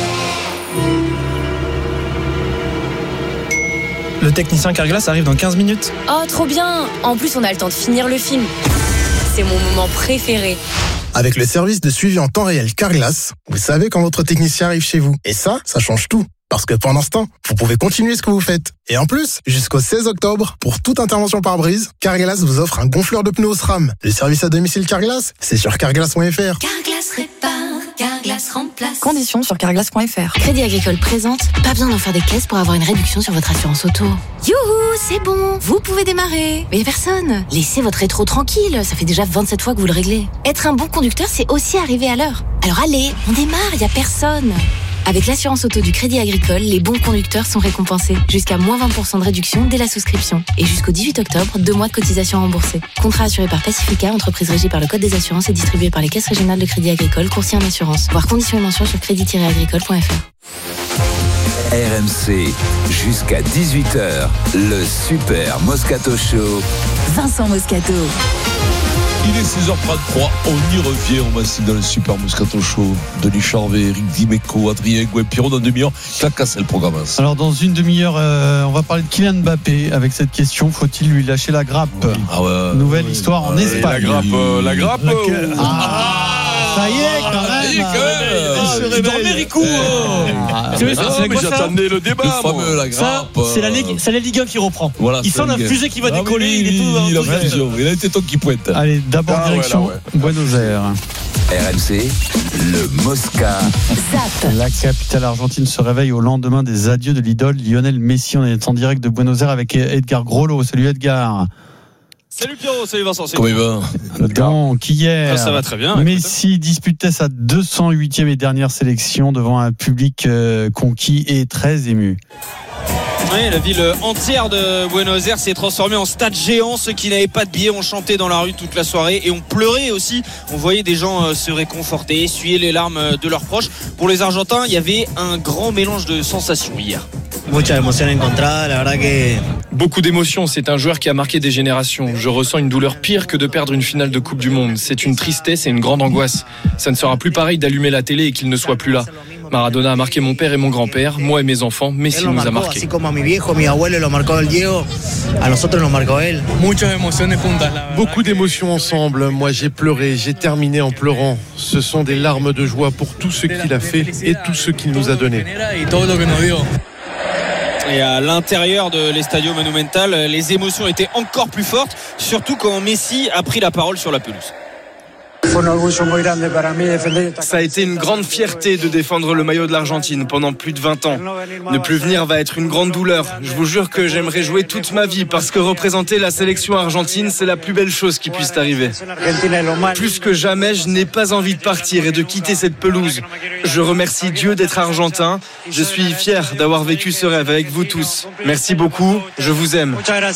Le technicien Carglass arrive dans quinze minutes. Oh, trop bien! En plus, on a le temps de finir le film. C'est mon moment préféré. Avec le service de suivi en temps réel Carglass, vous savez quand votre technicien arrive chez vous. Et ça, ça change tout. Parce que pendant ce temps, vous pouvez continuer ce que vous faites. Et en plus, jusqu'au seize octobre, pour toute intervention par brise, Carglass vous offre un gonfleur de pneus au SRAM. Le service à domicile Carglass, c'est sur carglass point f r. Carglass répare, Carglass remplace. Conditions sur carglass point f r. Crédit Agricole présente, pas besoin d'en faire des caisses pour avoir une réduction sur votre assurance auto. Youhou, c'est bon, vous pouvez démarrer. Mais y a personne. Laissez votre rétro tranquille, ça fait déjà vingt-sept fois que vous le réglez. Être un bon conducteur, c'est aussi arriver à l'heure. Alors allez, on démarre, y a personne. Avec l'assurance auto du Crédit Agricole, les bons conducteurs sont récompensés. Jusqu'à moins vingt pour cent de réduction dès la souscription. Et jusqu'au dix-huit octobre, deux mois de cotisation remboursée. Contrat assuré par Pacifica, entreprise régie par le Code des assurances et distribué par les caisses régionales de Crédit Agricole, courtier en assurance. Voir conditions et mentions sur crédit tiret agricole point f r. R M C, jusqu'à dix-huit heures, le Super Moscato Show. Vincent Moscato. Il est seize heures trente-trois, on y revient, on va essayer dans le Super Moscato Show. Denis Charvet, Eric Dimeco, Adrien Gouin-Piron, dans une demi-heure, ça casse le programme. Alors dans une demi-heure, euh, on va parler de Kylian Mbappé avec cette question, faut-il lui lâcher la grappe? Oui. Ah ouais, Nouvelle ouais, histoire en ouais, Espagne. La grappe, euh, la grappe Laquelle... ou... ah, ça y est quand même. Ça y est quand même. Tu dormais, Rico. Mais j'attendais le débat. Le fameux, la Ça, grappe. c'est la Ligue, c'est la Ligue un qui reprend. Voilà, il sent la fusée qui va ah, décoller. oui, il est tout. il, tout a fusion, il a été ton qui pointe. Allez, d'abord Ah, direction ouais, là, ouais. Buenos Aires. R M C, le Mosca. Zap. La capitale argentine se réveille au lendemain des adieux de l'idole Lionel Messi. On est en direct de Buenos Aires avec Edgar Grollo. Salut Edgar. Salut Pierrot, salut Vincent. Comment il va? Donc hier, Ah, ça va très bien. Messi disputait sa deux cent huitième et dernière sélection devant un public euh, conquis et très ému. Oui, la ville entière de Buenos Aires s'est transformée en stade géant. Ceux qui n'avaient pas de billets ont chanté dans la rue toute la soirée et ont pleuré aussi. On voyait des gens se réconforter, essuyer les larmes de leurs proches. Pour les Argentins, il y avait un grand mélange de sensations hier. Beaucoup d'émotions, c'est un joueur qui a marqué des générations. Je ressens une douleur pire que de perdre une finale de Coupe du Monde. C'est une tristesse et une grande angoisse. Ça ne sera plus pareil d'allumer la télé et qu'il ne soit plus là. Maradona a marqué mon père et mon grand-père, moi et mes enfants. Messi nous a marqué. Beaucoup d'émotions ensemble. Moi j'ai pleuré, j'ai terminé en pleurant. Ce sont des larmes de joie pour tout ce qu'il a fait et tout ce qu'il nous a donné. Et à l'intérieur de l'Estadio Monumental, les émotions étaient encore plus fortes, surtout quand Messi a pris la parole sur la pelouse. Ça a été une grande fierté de défendre le maillot de l'Argentine pendant plus de vingt ans. Ne plus venir va être une grande douleur. Je vous jure que j'aimerais jouer toute ma vie parce que représenter la sélection argentine, c'est la plus belle chose qui puisse arriver. Plus que jamais, je n'ai pas envie de partir et de quitter cette pelouse. Je remercie Dieu d'être argentin. Je suis fier d'avoir vécu ce rêve avec vous tous. Merci beaucoup, je vous aime.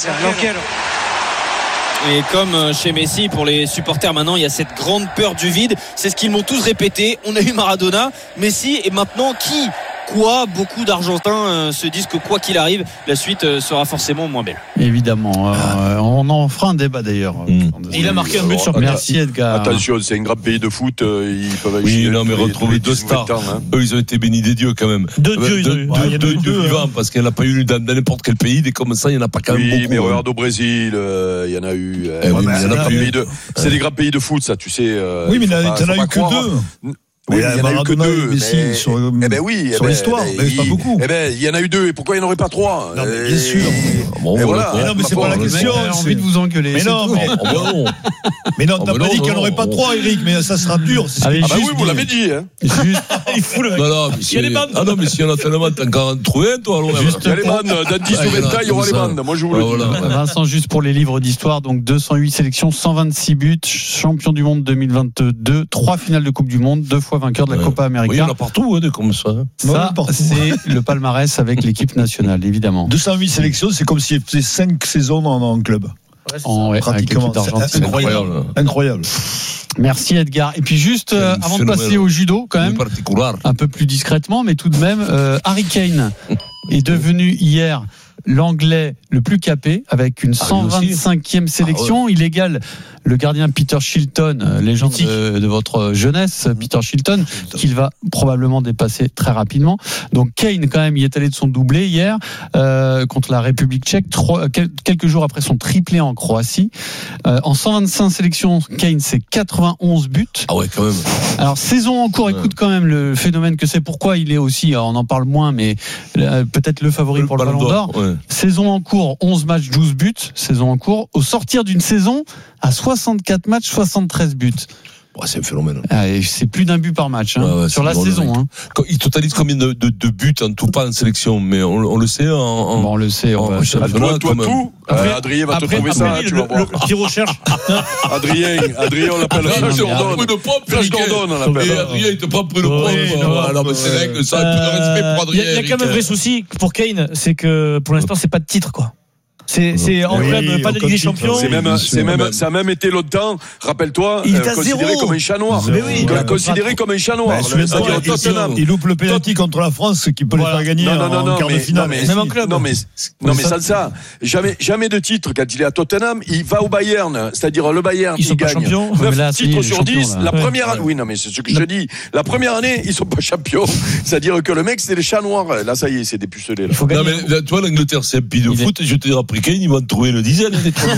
Et comme chez Messi, pour les supporters maintenant, il y a cette grande peur du vide. C'est ce qu'ils m'ont tous répété. On a eu Maradona, Messi, et maintenant qui ? Quoi, beaucoup d'Argentins euh, se disent que quoi qu'il arrive, la suite euh, sera forcément moins belle. Évidemment, euh, on en fera un débat d'ailleurs. Mmh. Il a marqué un but sur. Merci Edgar. Attention, c'est un grand pays de foot. Euh, ils peuvent oui, non, mais retrouver deux stars. Ans, hein. Eux, ils ont été bénis des dieux quand même. Deux dieux, ils ont eu. Deux, deux, deux vivants, parce qu'il n'y en a pas eu dans, dans n'importe quel pays. Des comme ça, il n'y en a pas quand même oui, beaucoup. Mais regarde au Brésil, il euh, y en a eu. Euh, eh oui, mais c'est, a des de, c'est des grands pays de foot, ça, tu sais. Euh, oui, mais il n'y en a eu que deux. Oui, il y en a eu que deux. Messi, mais, sur, eh ben oui, sur eh ben, l'histoire, eh mais il, pas beaucoup. Eh ben, il y en a eu deux. Et pourquoi il n'y en aurait pas trois? Non, mais bien sûr. Bon, et voilà. Mais non, mais c'est pas la question. J'ai envie de vous engueuler. Mais non, mais, oh, bon. mais non, t'as oh, pas non, dit qu'il n'y en aurait pas trois, Eric. Mais ça sera dur. Ah, ah bah oui, vous l'avez dit. Hein. Juste, il fout le mec. Non, non, mais si, il y a les bandes. Ah non, mais s'il y en a tellement, t'as encore trouvé un, toi. Alors, juste il y a les bandes. Dans dix ou vingt ans, il y aura les bandes. Moi, je vous le dis. Vincent, juste pour les livres d'histoire, donc deux cent huit sélections, cent vingt-six buts, champion du monde deux mille vingt-deux, trois finales de Coupe du Monde, deux fois vainqueur de la Copa América. Oui, il y en a partout, hein, comme ça. Ça, c'est le palmarès avec l'équipe nationale, évidemment. deux cent huit sélections, c'est comme s'il faisait cinq saisons en, en club. Ouais, en, ouais, pratiquement. C'est incroyable. incroyable. Merci Edgar. Et puis juste euh, avant de passer au judo, quand même, un peu plus discrètement, mais tout de même, euh, Harry Kane est devenu hier l'Anglais le plus capé avec une cent vingt-cinquième sélection. Ah ouais. Il égale le gardien Peter Shilton, légende de, de votre jeunesse, Peter Shilton, qu'il va probablement dépasser très rapidement. Donc Kane, quand même, il est allé de son doublé hier euh, contre la République tchèque, trois, quelques jours après son triplé en Croatie. Euh, en cent vingt-cinq sélections, Kane, c'est quatre-vingt-onze buts. Ah ouais, quand même. Alors, saison en cours, ouais. Écoute quand même le phénomène que c'est. Pourquoi il est aussi, on en parle moins, mais euh, peut-être le favori le pour le Ballon d'Or. Ouais. Saison en cours, onze matchs, douze buts. Saison en cours. Au sortir d'une saison, à soixante-quatre matchs, soixante-treize buts. Ouais, c'est un phénomène. Ah, c'est plus d'un but par match hein, ouais, ouais, sur la saison. Hein. Il totalise combien de, de, de buts en tout, pas en sélection, mais on, on le sait. En, en, bon, on le sait. On en, va en championnat, toi, toi tout. Après, euh, Adrien va après, te trouver après, ça. Le, tu vas le, le petit recherche. Adrien, Adrien, on l'appelle Flash Gordon. Flash Gordon, on l'appelle. Et Adrien, il te prend près de pompe. Alors, mais c'est règle, ça, un peu de respect pour Adrien. Il y a quand même un vrai souci pour Kane, c'est que pour l'instant, c'est pas de titre, quoi. C'est, c'est en oui, club, pas de Ligue des Champions. C'est même, c'est même, ça a même été longtemps, rappelle-toi, il euh, considéré comme un chat noir. Mais oui, considéré comme un chat noir. Ben, c'est-à-dire Tottenham. Il loupe le penalty contre la France qui peut voilà. les faire gagner non, non, non, en non, quart mais, de finale. Non, mais, même en club. Non, mais, non, mais sans ça, jamais, jamais de titre. Quand il est à Tottenham, il va au Bayern. C'est-à-dire le Bayern, ils il gagne neuf titres sur dix. La première année, oui, non, mais c'est ce que je dis. La première année, ils sont pas champions. C'est-à-dire que le mec, c'est les chats noirs. Là, ça y est, c'est dépucelé. Non, mais toi, l'Angleterre, c'est un pays de foot. Je te dirai après Kane, ils vont trouver le dizaine.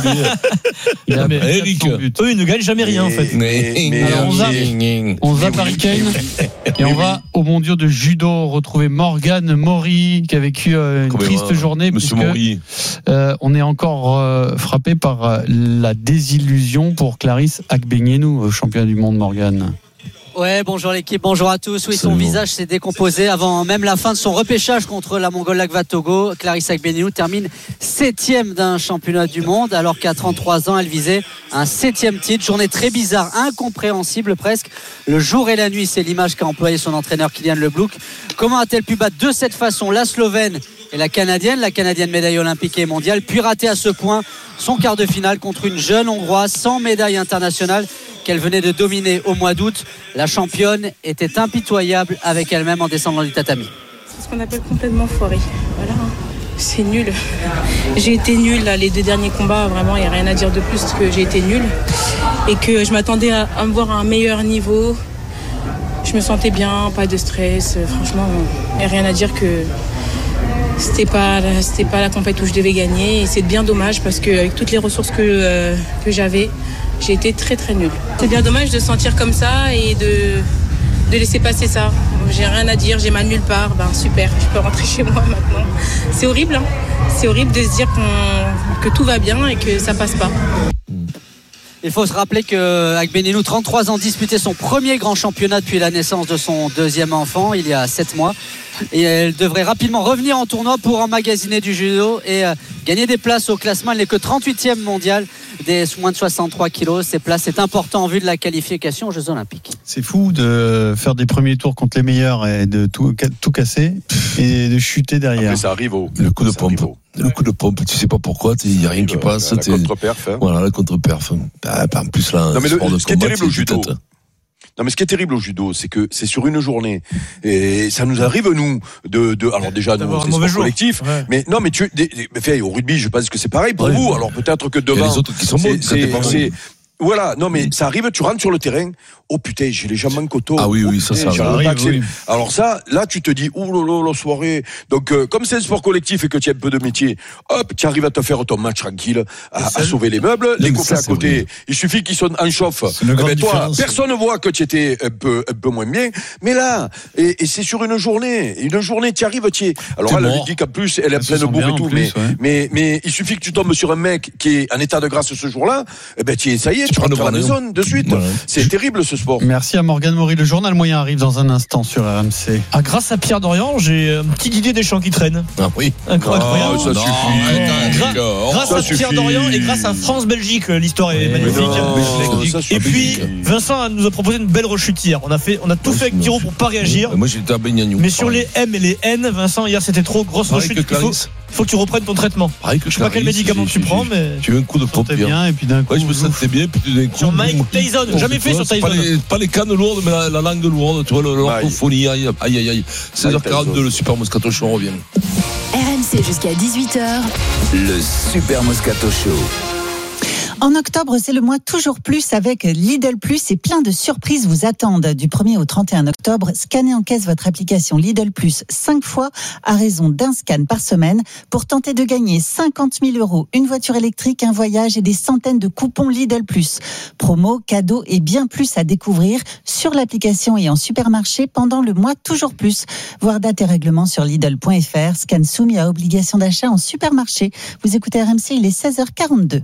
Il a Eric. Eux, ils ne gagnent jamais rien, en fait. Mais, mais alors, on zappe, on zappe Harry Kane et on va au mondial de judo retrouver Morgane Maury qui a vécu euh, une Comment triste va, journée Monsieur puisque euh, on est encore euh, frappé par euh, la désillusion pour Clarisse Agbenienou, championne du monde. Morgane. Ouais, bonjour l'équipe, bonjour à tous. Oui, son visage s'est décomposé avant même la fin de son repêchage contre la Mongole Lagva Togo. Clarisse Agbenienou termine septième d'un championnat du monde, alors qu'à trente-trois ans, elle visait un septième titre. Journée très bizarre, incompréhensible presque. Le jour et la nuit, c'est l'image qu'a employé son entraîneur Kylian Leblouk. Comment a-t-elle pu battre de cette façon la Slovène et la Canadienne, la Canadienne médaille olympique et mondiale, puis rater à ce point son quart de finale contre une jeune Hongroise sans médaille internationale qu'elle venait de dominer au mois d'août. La championne était impitoyable avec elle-même en descendant du tatami. C'est ce qu'on appelle complètement foiré. Voilà, c'est nul. J'ai été nulle là, les deux derniers combats, vraiment, il n'y a rien à dire de plus que j'ai été nulle. Et que je m'attendais à, à me voir à un meilleur niveau. Je me sentais bien, pas de stress. Franchement, il n'y a rien à dire que c'était pas, c'était pas la compétition où je devais gagner. Et c'est bien dommage parce qu'avec toutes les ressources que, euh, que j'avais, j'ai été très très nulle. C'est bien dommage de se sentir comme ça et de, de laisser passer ça. J'ai rien à dire, j'ai mal nulle part. Ben super, je peux rentrer chez moi maintenant. C'est horrible, hein. C'est horrible de se dire qu'on, que tout va bien et que ça passe pas. Il faut se rappeler qu'avec Benelou, trente-trois ans, disputait son premier grand championnat depuis la naissance de son deuxième enfant, il y a sept mois. Et elle devrait rapidement revenir en tournoi pour emmagasiner du judo et euh, gagner des places au classement. Elle n'est que trente-huitième mondiale des moins de soixante-trois kilos. Ces places, c'est important en vue de la qualification aux Jeux Olympiques. C'est fou de faire des premiers tours contre les meilleurs et de tout, tout casser et de chuter derrière. Après, ça arrive au. Le coup de pompe. Le coup de pompe, tu sais pas pourquoi, il n'y a rien qui passe. La contre-perf. Hein. Voilà, la contre-perf. Bah, en plus, là, non, mais le, de ce qui est combat, terrible au judo. Tête. Non, mais ce qui est terrible au judo, c'est que c'est sur une journée. Et ça nous arrive, nous, de, de, alors déjà, nous, c'est sport collectif. Ouais. Mais non, mais tu, des, des, fait, au rugby, je pense que c'est pareil pour ouais, vous. Alors peut-être que demain. Il y a les autres qui sont bons. C'est, c'est, voilà. Non, mais ça arrive, tu rentres sur le terrain. Oh putain, j'ai les jambes en coton. Ah oui, oh, oui, ça, putain, ça arrive. Oui. Oui. Alors ça, là, tu te dis, oh là là, la soirée. Donc, euh, comme c'est un sport collectif et que tu as un peu de métier, hop, tu arrives à te faire ton match tranquille, à, à sauver les meubles. Les copains à côté, vrai. Il suffit qu'ils sont en chauffe. Eh ben, toi, personne ne voit que tu étais un peu, un peu moins bien. Mais là, et, et c'est sur une journée. Une journée, tu arrives, tu es. Alors là, la ludique en plus, elle est pleine de bourre et tout. Plus, mais, ouais. mais, mais il suffit que tu tombes sur un mec qui est en état de grâce ce jour-là. Eh ben, tu es, ça y est, tu, tu rentres à la maison de suite. Voilà. C'est terrible, ce sport. Merci à Morgane Maury. Le journal moyen arrive dans un instant sur R M C. Ah, grâce à Pierre Dorian, j'ai un petit Didier Deschamps qui traîne. Ah oui. Incroyable. Oh, ça suffit. Gra- oh, grâce ça à suffit. Pierre Dorian et grâce à France-Belgique, l'histoire est mais magnifique. Non, et puis, Vincent nous a proposé une belle rechute hier. On a fait, on a tout fait avec Thiro pour pas réagir. Moi, j'étais à Begnagnou. Mais sur les M et les N, Vincent, hier, c'était trop grosse rechute. Il faut, faut que tu reprennes ton traitement. Je sais pas quel médicament tu prends, mais. Tu veux un coup de pompe bien, et puis d'un coup. Ouais, je me sentais bien, puis d'un coup. Sur Mike Tyson, jamais fait sur Tyson. Pas les, pas les cannes lourdes, mais la, la langue lourde, tu vois, l'orthophonie, aïe, aïe, aïe, aïe. seize heures quarante-deux, le Super Moscato Show, on revient. R M C jusqu'à dix-huit heures. Le Super Moscato Show. En octobre, c'est le mois toujours plus avec Lidl Plus et plein de surprises vous attendent. Du premier au trente et un octobre, scannez en caisse votre application Lidl Plus cinq fois à raison d'un scan par semaine pour tenter de gagner cinquante mille euros, une voiture électrique, un voyage et des centaines de coupons Lidl Plus. Promos, cadeaux et bien plus à découvrir sur l'application et en supermarché pendant le mois toujours plus. Voir date et règlement sur Lidl point F R. Scan soumis à obligation d'achat en supermarché. Vous écoutez R M C, il est seize heures quarante-deux.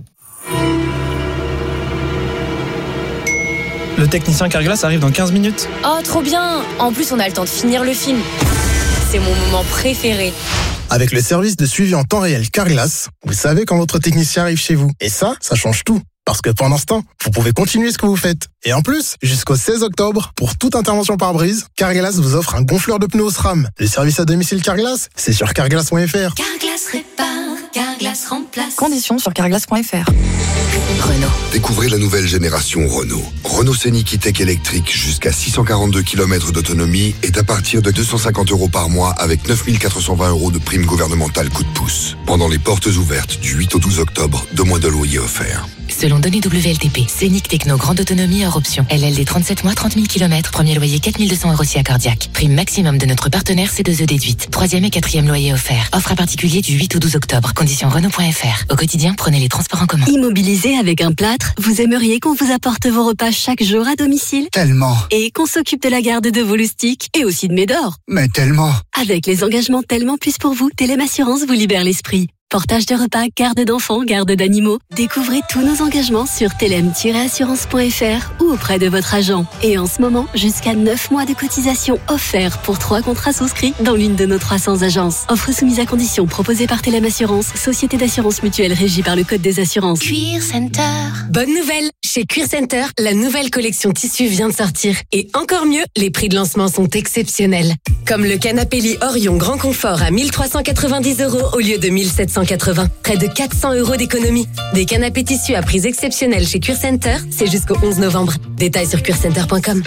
Le technicien Carglass arrive dans quinze minutes. Oh, trop bien! En plus, on a le temps de finir le film. C'est mon moment préféré. Avec le service de suivi en temps réel Carglass, vous savez quand votre technicien arrive chez vous. Et ça, ça change tout. Parce que pendant ce temps, vous pouvez continuer ce que vous faites. Et en plus, jusqu'au seize octobre, pour toute intervention par brise, Carglass vous offre un gonfleur de pneus SRAM. Le service à domicile Carglass, c'est sur carglass point F R. Carglass répare, Carglass remplace. Conditions sur carglass point F R. Renault. Découvrez la nouvelle génération Renault. Renault Scénic E-Tech électrique jusqu'à six cent quarante-deux kilomètres d'autonomie est à partir de deux cent cinquante euros par mois avec neuf mille quatre cent vingt euros de prime gouvernementale coup de pouce. Pendant les portes ouvertes du huit au douze octobre, deux mois de loyer offerts. Selon données W L T P, Scénic Techno grande autonomie hors option. L L D trente-sept mois, trente mille kilomètres. Premier loyer quatre mille deux cents euros si accordiaque. Prime maximum de notre partenaire C deux E déduite. Troisième et quatrième loyer offert. Offre à particulier du huit au douze octobre. Conditions Renault point F R. Au quotidien, prenez les transports en commun. Immobilisé avec un plâtre, vous aimeriez qu'on vous apporte vos repas chaque jour à domicile? Tellement. Et qu'on s'occupe de la garde de vos loustiques et aussi de Médor. Mais tellement. Avec les engagements Tellement Plus pour vous, Télém Assurance vous libère l'esprit. Portage de repas, garde d'enfants, garde d'animaux. Découvrez tous nos engagements sur télém tiret assurance point F R ou auprès de votre agent. Et en ce moment, jusqu'à neuf mois de cotisation offerts pour trois contrats souscrits dans l'une de nos trois cents agences. Offre soumise à conditions proposée par Télém Assurance, société d'assurance mutuelle régie par le Code des assurances. Cuir Center. Bonne nouvelle! Chez Cuir Center, la nouvelle collection tissu vient de sortir. Et encore mieux, les prix de lancement sont exceptionnels. Comme le canapé lit Orion Grand Confort à mille trois cent quatre-vingt-dix euros au lieu de mille sept cent quatre-vingts. Près de quatre cents euros d'économie. Des canapés tissus à prix exceptionnels chez Cuir Center, c'est jusqu'au onze novembre. Détails sur cuir center point com.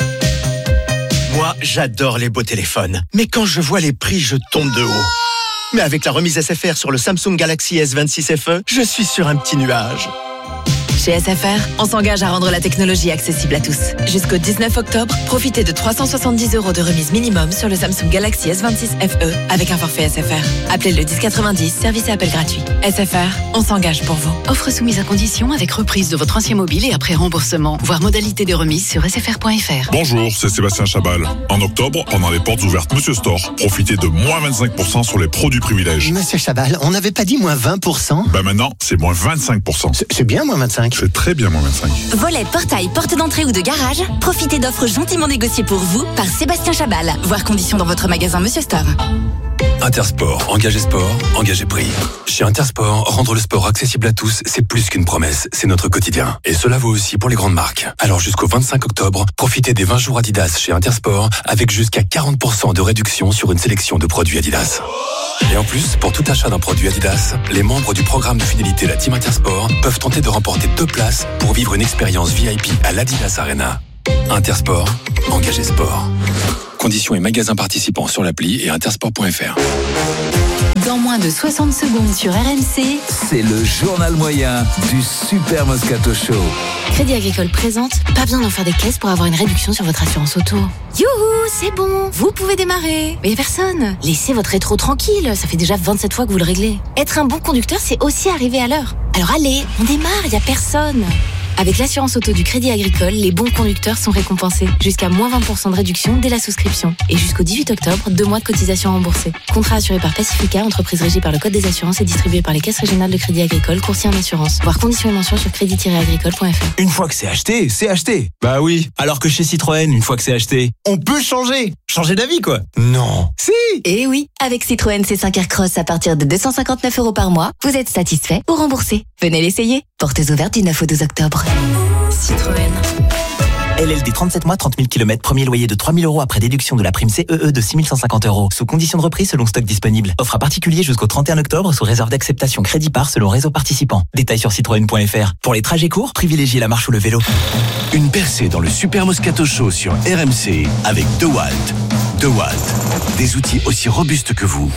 Moi, j'adore les beaux téléphones. Mais quand je vois les prix, je tombe de haut. Mais avec la remise S F R sur le Samsung Galaxy S vingt-six F E, je suis sur un petit nuage. Chez S F R, on s'engage à rendre la technologie accessible à tous. Jusqu'au dix-neuf octobre, profitez de trois cent soixante-dix euros de remise minimum sur le Samsung Galaxy S vingt-six F E avec un forfait S F R. Appelez le dix quatre-vingt-dix, service et appel gratuit. S F R, on s'engage pour vous. Offre soumise à condition avec reprise de votre ancien mobile et après remboursement. Voir modalité de remise sur S F R point F R. Bonjour, c'est Sébastien Chabal. En octobre, pendant les portes ouvertes Monsieur Store, profitez de moins vingt-cinq pour cent sur les produits privilèges. Monsieur Chabal, on n'avait pas dit moins vingt pour cent? Bah maintenant, c'est moins vingt-cinq pour cent. C'est, c'est bien moins vingt-cinq. vingt-cinq. C'est très bien, moins vingt-cinq. Volet, portail, porte d'entrée ou de garage. Profitez d'offres gentiment négociées pour vous par Sébastien Chabal. Voir conditions dans votre magasin Monsieur Store. Intersport, engagez sport, engagez prix. Chez Intersport, rendre le sport accessible à tous, c'est plus qu'une promesse, c'est notre quotidien. Et cela vaut aussi pour les grandes marques. Alors jusqu'au vingt-cinq octobre, profitez des vingt jours Adidas chez Intersport avec jusqu'à quarante pour cent de réduction sur une sélection de produits Adidas. Et en plus, pour tout achat d'un produit Adidas, les membres du programme de fidélité La Team Intersport peuvent tenter de remporter deux places pour vivre une expérience V I P à l'Adidas Arena. Intersport, engagez sport. Conditions et magasins participants sur l'appli et intersport point f r. Dans moins de soixante secondes sur R M C, c'est le journal moyen du Super Moscato Show. Crédit Agricole présente, pas besoin d'en faire des caisses pour avoir une réduction sur votre assurance auto. Youhou, c'est bon, vous pouvez démarrer. Mais y a personne. Laissez votre rétro tranquille, ça fait déjà vingt-sept fois que vous le réglez. Être un bon conducteur, c'est aussi arriver à l'heure. Alors allez, on démarre, y a personne. Avec l'assurance auto du Crédit Agricole, les bons conducteurs sont récompensés. Jusqu'à moins vingt pour cent de réduction dès la souscription. Et jusqu'au dix-huit octobre, deux mois de cotisation remboursée. Contrat assuré par Pacifica, entreprise régie par le Code des assurances et distribué par les caisses régionales de Crédit Agricole, courtier en assurance. Voir conditions et mentions sur crédit tiret agricole point f r. Une fois que c'est acheté, c'est acheté. Bah oui. Alors que chez Citroën, une fois que c'est acheté, on peut changer. Changer d'avis, quoi. Non. Si. Et oui, avec Citroën C cinq Aircross à partir de deux cent cinquante-neuf euros par mois, vous êtes satisfait ou remboursé. Venez l'essayer. Portes ouvertes du neuf au douze octobre. Citroën. L L D trente-sept mois, trente mille kilomètres, premier loyer de trois mille euros après déduction de la prime C E E de six mille cent cinquante euros. Sous condition de reprise selon stock disponible. Offre à particulier jusqu'au trente et un octobre sous réserve d'acceptation crédit par selon réseau participant. Détails sur citroën point f r. Pour les trajets courts, privilégiez la marche ou le vélo. Une percée dans le Super Moscato Show sur R M C avec DeWalt. DeWalt. Des outils aussi robustes que vous.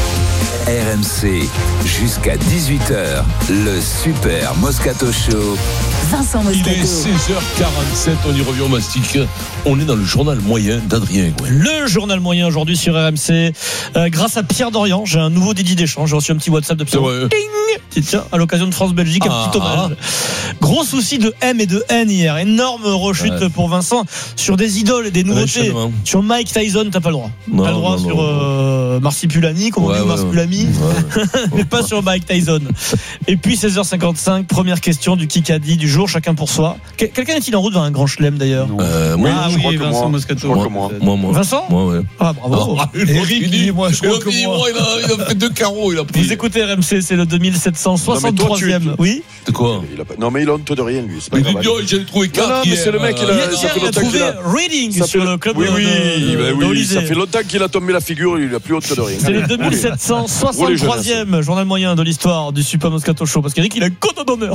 R M C, jusqu'à dix-huit heures, le Super Moscato Show. Vincent Moscato. Il est seize heures quarante-sept, on y revient au mastic. On est dans le journal moyen d'Adrien Gouin. Le journal moyen aujourd'hui sur R M C. Euh, grâce à Pierre Dorian, j'ai un nouveau Didier Deschamps. J'ai reçu un petit WhatsApp de Pierre. Ding. Tiens, à l'occasion de France-Belgique, ah, un petit hommage. Gros souci de M et de N hier. Énorme rechute ouais. pour Vincent sur des idoles et des nouveautés. Sur Mike Tyson, t'as pas le droit. Non, t'as le droit non, sur euh, Marsipulami, comme ouais, on dit, ouais, Marsipulami. Ouais. Mais pas sur Mike Tyson. Et puis seize heures cinquante-cinq, première question du Kikadi du jour, chacun pour soi. Quelqu'un est-il en route vers un grand chelem d'ailleurs? euh, moi, Ah je oui, crois Vincent moi. Moscato. Je crois que moi. Moi, moi. Vincent Moi, ouais. Ah, bravo. Ah, Eric, dit, moi, je crois que dit, moi. moi il, a, il a fait deux carreaux. Il a pris. Vous écoutez R M C, c'est le deux mille sept cent soixante-troisième. Oui. C'est quoi il a pas... Non, mais il a honte de rien, lui. C'est pas mais grave. J'ai trouvé quatre. Non, non, mais c'est le mec, il a, hier, ça fait il a longtemps trouvé qu'il a. Reading ça sur fait... le club oui, de, oui, de, bah, de oui, ça fait longtemps qu'il a tombé la figure, il a plus honte de rien. C'est le deux mille sept cent soixante-troisième journal moyen de l'histoire du Super Moscato Show. Parce qu'Eric, il a une cote d'honneur.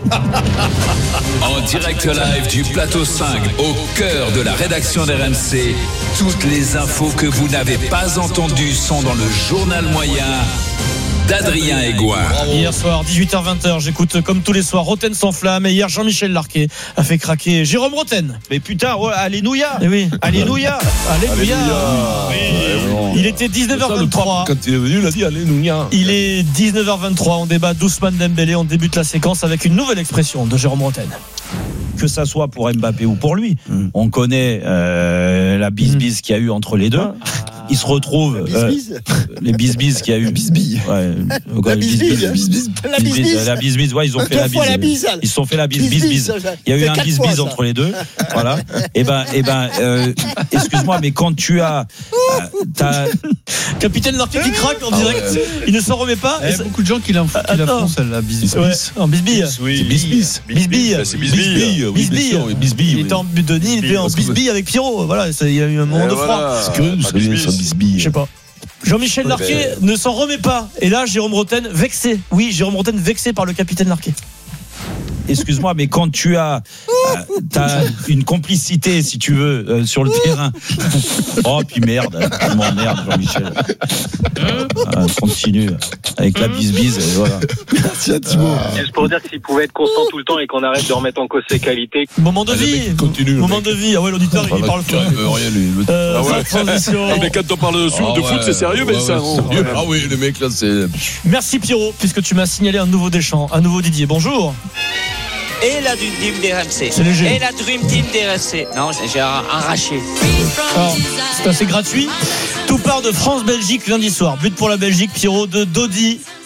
En direct live du plateau cinq, au cœur de la rédaction d'R M C, toutes les infos que vous n'avez pas entendues sont dans le journal moyen d'Adrien Aigouin. Hier soir, dix-huit heures vingt, j'écoute comme tous les soirs Roten sans flamme. Et hier, Jean-Michel Larquet a fait craquer Jérôme Roten. Mais putain, alléluia. Eh oui, alléluia. Alléluia. Oui. Il était dix-neuf heures vingt-trois. Quand il est venu, il a dit alléluia. Il est dix-neuf heures vingt-trois. On débat d'Ousmane Dembélé. On débute la séquence avec une nouvelle expression de Jérôme Roten. Que ça soit pour Mbappé ou pour lui, mm. on connaît euh, la bise-bise mm. qu'il y a eu entre les deux. Ah. Ils se retrouvent euh, les bis-bis qu'il y a eu. Bis-bis. Ouais, la bis-bis. La bis-bis. La bis-bis. Ouais, ils ont fait la bise. La bise. Ils se sont fait la bise-bis. Il y a eu un bis-bis entre les deux. Voilà. Et ben, et ben, euh, excuse-moi, mais quand tu as, euh, t'as... Capitaine Larquet qui craque en direct. Ah ouais. Il ne s'en remet pas. Il y a beaucoup de gens qui la font celle-là. Bis-bis. En bis-bis. Oui. Bis-bis. Bis-bis. C'est bis-bis. Bisbille, oui, Bisbille. Il était en but de Denis, il était en Bisbille avec Pierrot. Voilà, il y a eu un moment de froid. C'est curieux, ça vient sur Bisbille. Je sais pas. Jean-Michel Larquet ne s'en remet pas. Et là, Jérôme Roten vexé. Oui, Jérôme Roten vexé par le capitaine Larquet. Excuse-moi, mais quand tu as, euh, t'as une complicité, si tu veux, euh, sur le terrain. Oh, puis merde, tu m'emmerdes, Jean-Michel. Ah, continue avec la bise-bise, voilà. Merci à Thibaut. Euh... Juste pour dire que s'il pouvait être constant tout le temps et qu'on arrête de remettre en cause ses qualités. Moment de vie. Ah, continue. Moment de vie. Ah ouais, l'auditeur, il parle fort. Rien, lui. Euh, ah ouais. Transition. Ah, mais quand on parle de, ah, de foot, ouais, c'est sérieux, mais ouais, ça. Ouais, on... Ah oui, le mec là, c'est. Merci Pierrot, puisque tu m'as signalé un nouveau Deschamps, un nouveau Didier. Bonjour. Et la Dream Team d'R M C. C'est léger. Et la Dream Team d'R M C. Non, j'ai arraché. Alors, c'est assez gratuit. Tout part de France-Belgique lundi soir. But pour la Belgique, Pierrot de Dodi.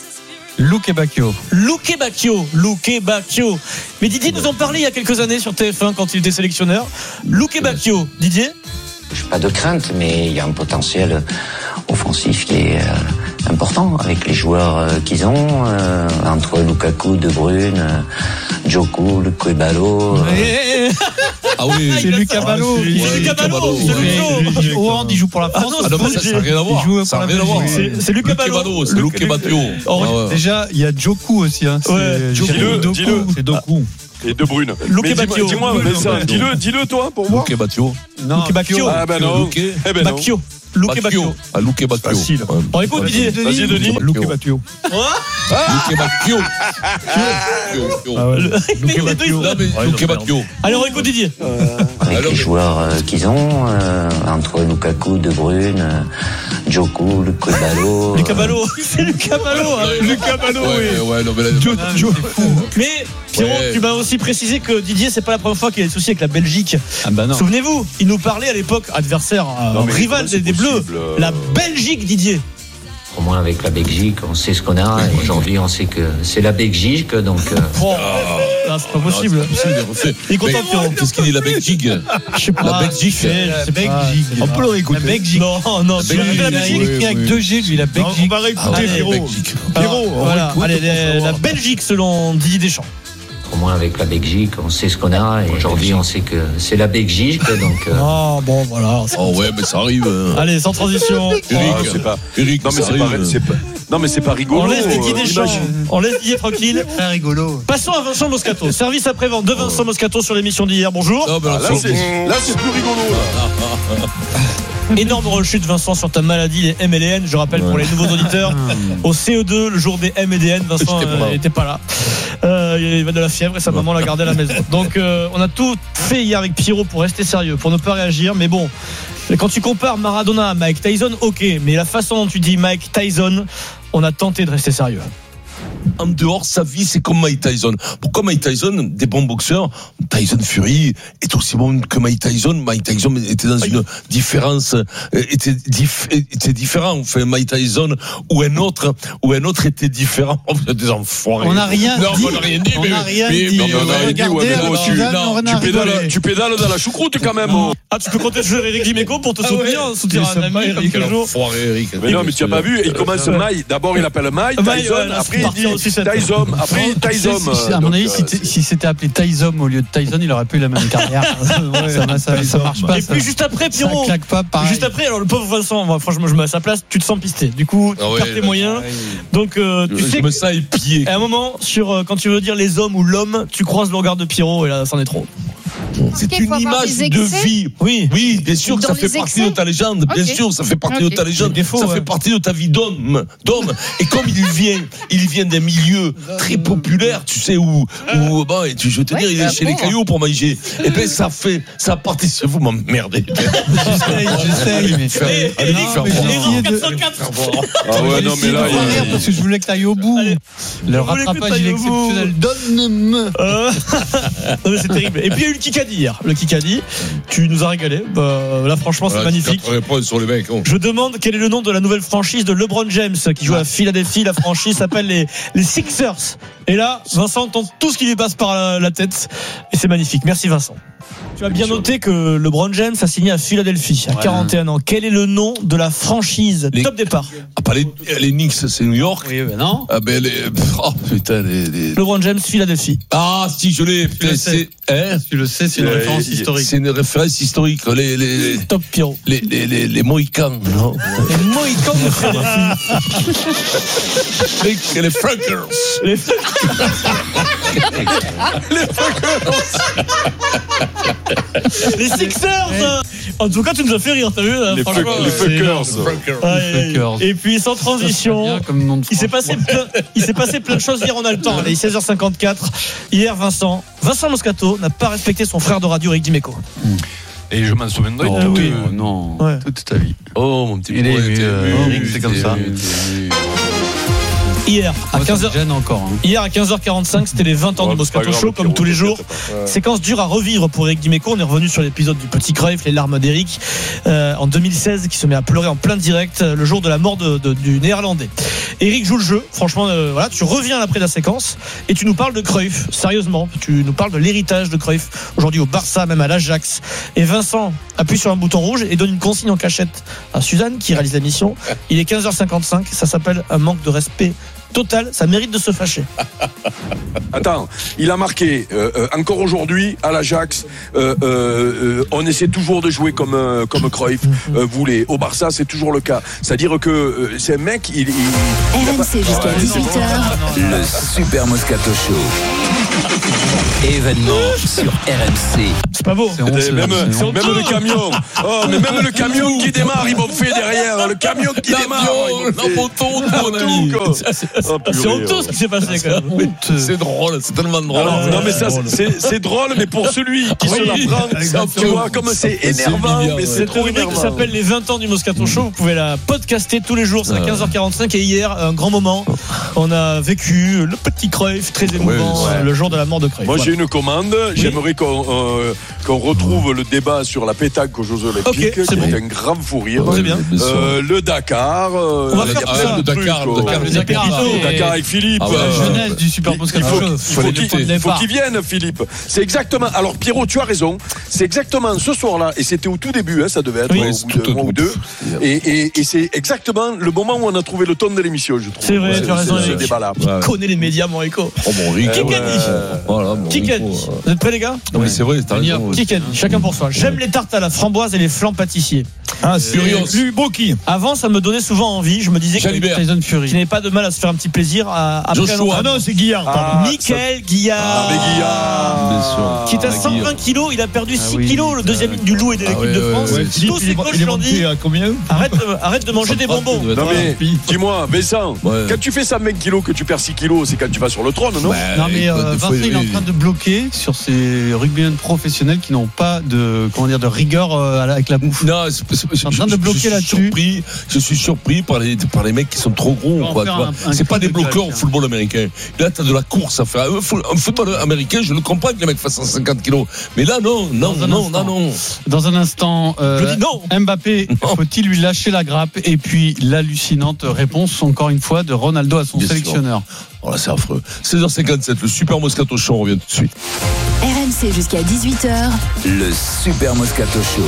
Luque Bacchio. Luque Bacchio. Luque Bacchio. Mais Didier nous en parlait il y a quelques années sur T F un quand il était sélectionneur. Luque Bacchio. Didier ? Je n'ai pas de crainte, mais il y a un potentiel offensif qui est euh, important avec les joueurs euh, qu'ils ont, euh, entre Lukaku, De Bruyne, euh, Djokou, Kouébalo. Euh... Ah oui, c'est Lucas Ballot. C'est Lucas Ballot. C'est Lucas Hollande, il joue pour la France. Ah non, mais ça n'a rien à voir. Ça n'a rien à voir. C'est Lucas Ballot. C'est Luque Bacchio. Déjà, il y a Djokou aussi. Dis-le, dis-le. C'est Doku. Et De Bruyne. Luque Bacchio. Dis-moi, dis-le, dis-le toi pour moi. Luque Bacchio. Non, Luque Bacchio. Ah ben non. Eh ben Bacchio. Luque Bacchio. Ah, Luque Bacchio. Facile. Bon, écoute, Didier. Vas-y, Denis. Luque Bacchio. Luque Bacchio. Luque Bacchio. Luque Bacchio. Alors, écoute, Didier. Avec les joueurs euh, qu'ils ont, euh, entre Lukaku, De Bruyne, euh, Djokou, Kouébalo. Lucas Ballot. C'est Lucas Ballot. Lucas Ballot, oui. Ouais, non, mais là, mais Pierrot, ouais. Tu m'as aussi précisé que Didier, c'est pas la première fois qu'il a des soucis avec la Belgique. Ah bah non. Souvenez-vous, il nous parlait à l'époque, adversaire, non, rival des, des Bleus, euh... la Belgique, Didier. Au moins avec la Belgique, on sait ce qu'on a. Et aujourd'hui, on sait que c'est la Belgique, donc. Euh... Oh, là, c'est pas possible. Non, c'est pas possible. Il est content, Pierrot. Qu'est-ce qu'il dit, la Belgique? Je sais pas. La Belgique. La Belgique. On peut le réécouter. La Belgique. Non, non, c'est la Belgique. Il écrit avec deux G, lui, la Belgique. On va réécouter, Pierrot. Pierrot, voilà. Allez, la Belgique, selon Didier Deschamps. Au moins avec la Belgique, on sait ce qu'on a. Et aujourd'hui, on sait que c'est la Belgique, donc. Euh... Oh bon, voilà. Oh ouais, mais ça arrive. Euh... Allez, sans transition. Eric, oh, c'est pas. Eric, non mais c'est pas, c'est pas. Non mais c'est pas rigolo. On laisse Didier Deschamps. On laisse Didier tranquille. Très rigolo. Passons à Vincent Moscato. Service après-vente de Vincent Moscato sur l'émission d'hier. Bonjour. Non, ah, là, c'est, là c'est plus rigolo. Là. Énorme rechute, Vincent, sur ta maladie, les M et les N. Je rappelle ouais. pour les nouveaux auditeurs, au C E deux, le jour des M et des N, Vincent n'était pas, euh, pas là. Euh, il avait de la fièvre et sa maman l'a gardé à la maison. Donc, euh, on a tout fait hier avec Pierrot pour rester sérieux, pour ne pas réagir. Mais bon, quand tu compares Maradona à Mike Tyson, ok. Mais la façon dont tu dis Mike Tyson, on a tenté de rester sérieux. En dehors, sa vie, c'est comme Mike Tyson. Pourquoi Mike Tyson, des bons boxeurs, Tyson Fury est aussi bon que Mike Tyson. Mike Tyson était dans une différence, était, dif, était différent. Enfin, Mike Tyson ou un autre, ou un autre était différent. Vous êtes des enfoirés. On n'a rien non, dit. On n'a rien dit. On n'a rien mais, dit. Mais, mais, on n'a rien dit. Ouais, mais tu, non, tu, pédales, tu pédales dans la choucroute quand même. Ah, tu peux compter sur Eric Dimeco pour te soutenir, ah ouais. soutenir un ami comme quelques jours. Mais non, mais tu n'as pas vu. Il commence Mike. D'abord, il appelle Mike Tyson. Après, il dit Tyson. Après, Tyson. À mon avis, si c'était appelé Tyson au lieu de Tyson, il aurait pu la même carrière. Ça marche pas. Et puis juste après, Pierrot. Ça claque pas, pareil. Juste après, alors le pauvre Vincent, moi, franchement, je me mets à sa place, tu te sens pisté. Du coup, tu perds tes moyens. Donc, tu sais. Je me sens épié. À un moment, sur quand tu veux dire les hommes ou l'homme, tu croises le regard de Pierrot et là, c'en est trop. C'est une image de vie. Oui, oui, bien sûr que ça fait partie de ta légende. Bien sûr, ça fait partie de ta légende. Ça fait partie de ta vie d'homme, d'homme. Et comme il vient, il vient d'un milieu très populaire, tu sais où, où, bon, et tu, je veux te dire, il est chez les Cailloux pour manger. Et ben, ça fait, ça partie. Vous m'emmerdez. J'essaye, j'essaye, mais. Erreur quatre cent quatre. Ah ouais, non, mais là, parce que je voulais que t'ailles au bout. Le rattrapage, il est exceptionnel. Donne-moi. Non, mais c'est terrible. Et puis, il y a eu le Kikadi hier. Le Kikadi, tu nous as régalé. Bah, là, franchement, c'est magnifique. Sur les mecs, je demande quel est le nom de la nouvelle franchise de LeBron James qui joue à Philadelphie. La franchise s'appelle les, les Sixers. Et là, Vincent entend tout ce qui lui passe par la, la tête. Et c'est magnifique. Merci, Vincent. Tu as bien noté que LeBron James a signé à Philadelphie à ouais. quarante et un ans. Quel est le nom de la franchise les... Top départ. Ah, pas les, les Knicks, c'est New York. Oui, ben non. Ah, ben les. Oh, putain, les. les... LeBron James, Philadelphie. Ah, si, je l'ai. Tu le sais, hein tu le sais c'est une euh, référence historique. C'est une référence historique. Les. les, les Top Pierrot. Les, les, les, les Mohicans, non Les Mohicans de Philadelphie. les, les Funkers. Les Les Funkers. Les Sixers. En tout cas, tu nous as fait rire, t'as vu Les, fuck, les Funkers. Et puis, sans transition, il s'est passé plein, il s'est passé plein de choses hier. On a le temps. Il est seize heures cinquante-quatre. Hier, Vincent, Vincent Moscato n'a pas respecté son frère de radio, Eric Dimeco. Et je m'en souviendrai oh, toute, oui. euh, non, ouais. toute ta vie. Oh, mon petit. Il est ému, euh, Eric, c'est comme ça. Hier à Moi, quinze heures encore, hein. Hier à quinze heures quarante-cinq, c'était les vingt ans oh, de Moscato Show comme tous les jours. Ouais. Séquence dure à revivre pour Eric Dimeco. On est revenu sur l'épisode du Petit Cruyff, les larmes d'Eric euh, en deux mille seize, qui se met à pleurer en plein direct le jour de la mort de, de, du Néerlandais. Eric joue le jeu. Franchement, euh, voilà, tu reviens après la séquence et tu nous parles de Cruyff. Sérieusement, tu nous parles de l'héritage de Cruyff aujourd'hui au Barça, même à l'Ajax. Et Vincent appuie sur un bouton rouge et donne une consigne en cachette à Suzanne qui réalise la mission. Il est quinze heures cinquante-cinq. Ça s'appelle un manque de respect total. Ça mérite de se fâcher. Attends, il a marqué euh, euh, encore aujourd'hui à l'Ajax. Euh, euh, euh, on essaie toujours de jouer comme euh, comme Cruyff euh, voulait. Au Barça, c'est toujours le cas. C'est-à-dire que euh, c'est un mec. Il, il, il R M C jusqu'à ouais, dix-huit heures. Le Super Moscato Show. Événement sur R M C. C'est pas beau. C'est honteux, même même le camion. Oh, mais même le camion qui démarre, ils vont faire derrière. Le camion qui démarre. Oh, c'est honteux ce qui s'est passé quand même. C'est drôle, c'est tellement drôle. Alors, non mais ça c'est, c'est drôle, mais pour celui qui oui, se la prend, tu vois comme c'est énervant, mais c'est trop rubrique énervant. Qui s'appelle les vingt ans du Moscato Show. Vous pouvez la podcaster tous les jours, c'est à quinze heures quarante-cinq. Et hier, un grand moment, on a vécu le petit Cruyff, très émouvant, ouais, ouais. le jour de la mort de Cruyff. Moi voilà. j'ai une commande, oui. J'aimerais qu'on, euh, qu'on retrouve le débat sur la pétanque aux Jeux Olympiques, okay, c'est qui bon. est un grand fou rire. C'est bien. Euh, le Dakar, on va faire ça. Le Dakar, le Dakar, le Dakar, le Dakar avec Philippe. Ah ouais, la jeunesse du Super Moscato Show. Il faut, faut, qu'il, il faut qu'il vienne, Philippe. C'est exactement. Alors Pierrot, tu as raison. C'est exactement ce soir-là, et c'était au tout début, hein, ça devait être oui, au bout d'un mois ou deux. Et, et, et c'est exactement le moment où on a trouvé le ton de l'émission, je trouve. C'est vrai, ouais, tu as raison. Ce débat-là. Il connaît les médias, mon Rico. Oh mon Rico. Qui qu'a dit Voilà, Qui qu'a dit Vous êtes prêts, les gars? Oui, c'est vrai. T'as raison. Qui qu'a dit Chacun pour soi. J'aime les tartes à la framboise et les flancs pâtissiers. Ah, Furios. Lui, Boki. Avant, ça me donnait souvent envie. Je me disais Jalibert. que Tyson Fury. Je n'avais pas de mal à se faire un petit plaisir. À, après Joshua. Ah non, c'est Guillard. Ah, Mickaël ça... Guillard. Ah, mais Guillard. Qui est à cent vingt kilos. Il a perdu six kilos. Le deuxième ligne du loup et de l'équipe ah ouais, de France. ouais, Tous ces coachs l'ont dit. Combien arrête, arrête de manger des bonbons. Non, mais dis-moi, Vincent, ouais. quand tu fais cent vingt kilos, que tu perds six kilos, c'est quand tu vas sur le trône, non? bah, Non, mais euh, Vincent, il est en train de bloquer sur ces rugbymen professionnels qui n'ont pas de, comment dire, de rigueur euh, avec la bouffe. Non, c'est, c'est, c'est, en train de bloquer là-dessus. Surpris, je suis surpris par les, par les mecs qui sont trop gros. Quoi, un, un c'est pas des bloqueurs au football américain. Là, t'as de la course à faire. Un football américain, je le comprends que les mecs fassent cent cinquante kilos. Mais là, non, non, non, non, non, non. Dans un instant, euh, non. Mbappé, non. Faut-il lui lâcher la grappe? Et puis, l'hallucinante réponse, encore une fois, de Ronaldo à son Bien sélectionneur. Sûr. Oh là, c'est affreux. seize heures cinquante-sept, le Super Moscato Show, on revient tout de suite. R M C jusqu'à dix-huit heures. Le Super Moscato Show.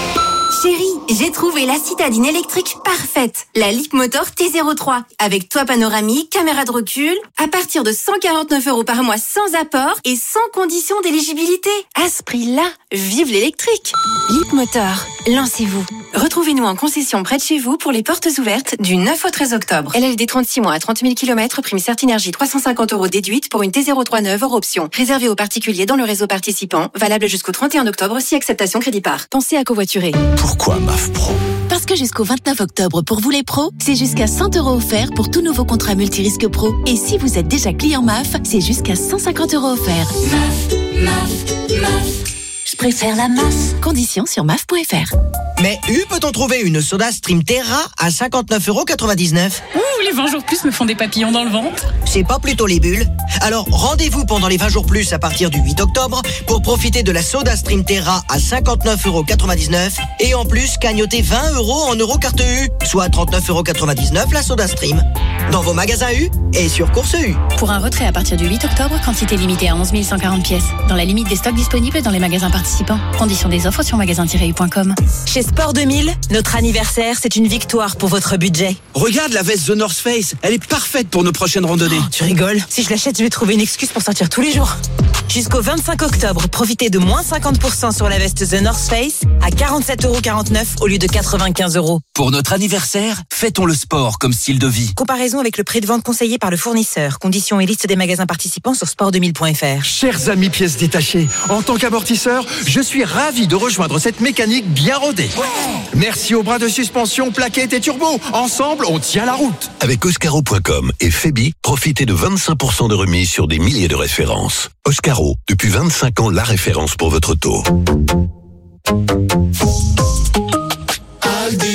Chérie, j'ai trouvé la citadine électrique parfaite. La Leapmotor T zéro trois. Avec toit panoramique, caméra de recul. À partir de cent quarante-neuf euros par mois sans apport et sans condition d'éligibilité. À ce prix-là, vive l'électrique. Leapmotor, lancez-vous. Retrouvez-nous en concession près de chez vous pour les portes ouvertes du neuf au treize octobre. L L D trente-six mois à trente mille kilomètres, prime Certinergie trois cent cinquante euros déduite pour une T zéro trois neuve hors option. Réservée aux particuliers dans le réseau participant. Valable jusqu'au trente et un octobre si acceptation crédit par. Pensez à covoiturer. Pourquoi M A F Pro? Parce que jusqu'au vingt-neuf octobre, pour vous les pros, c'est jusqu'à cent euros offerts pour tout nouveau contrat multirisque pro. Et si vous êtes déjà client M A F, c'est jusqu'à cent cinquante euros offerts. M A F, M A F, M A F. Je préfère la M A F. Conditions sur M A F point F R. Mais U peut-on trouver une Soda Stream Terra à cinquante-neuf euros quatre-vingt-dix-neuf? Ouh, les vingt jours plus me font des papillons dans le ventre. C'est pas plutôt les bulles? Alors rendez-vous pendant les vingt jours plus à partir du huit octobre pour profiter de la Soda Stream Terra à cinquante-neuf euros quatre-vingt-dix-neuf et en plus cagnoter vingt euros en euro carte U, soit trente-neuf euros quatre-vingt-dix-neuf la Soda Stream. Dans vos magasins U et sur Course U. Pour un retrait à partir du huit octobre, quantité limitée à onze mille cent quarante pièces. Dans la limite des stocks disponibles dans les magasins participants. Conditions des offres sur magasin tiret u point com. Chez Sport deux mille, notre anniversaire, c'est une victoire pour votre budget. Regarde la veste The North Face, elle est parfaite pour nos prochaines randonnées. Oh, tu rigoles? Si je l'achète, je vais trouver une excuse pour sortir tous les jours. Jusqu'au vingt-cinq octobre, profitez de moins cinquante pour cent sur la veste The North Face à quarante-sept euros quarante-neuf au lieu de quatre-vingt-quinze euros. Pour notre anniversaire, fêtons le sport comme style de vie. Comparaison avec le prix de vente conseillé par le fournisseur. Conditions et liste des magasins participants sur sport deux mille point F R. Chers amis pièces détachées, en tant qu'amortisseur, je suis ravi de rejoindre cette mécanique bien rodée. Ouais. Merci aux bras de suspension, plaquettes et turbo. Ensemble, on tient la route. Avec Oscaro point com et Febi, profitez de vingt-cinq pour cent de remise sur des milliers de références. Oscaro, depuis vingt-cinq ans, la référence pour votre auto. On dirait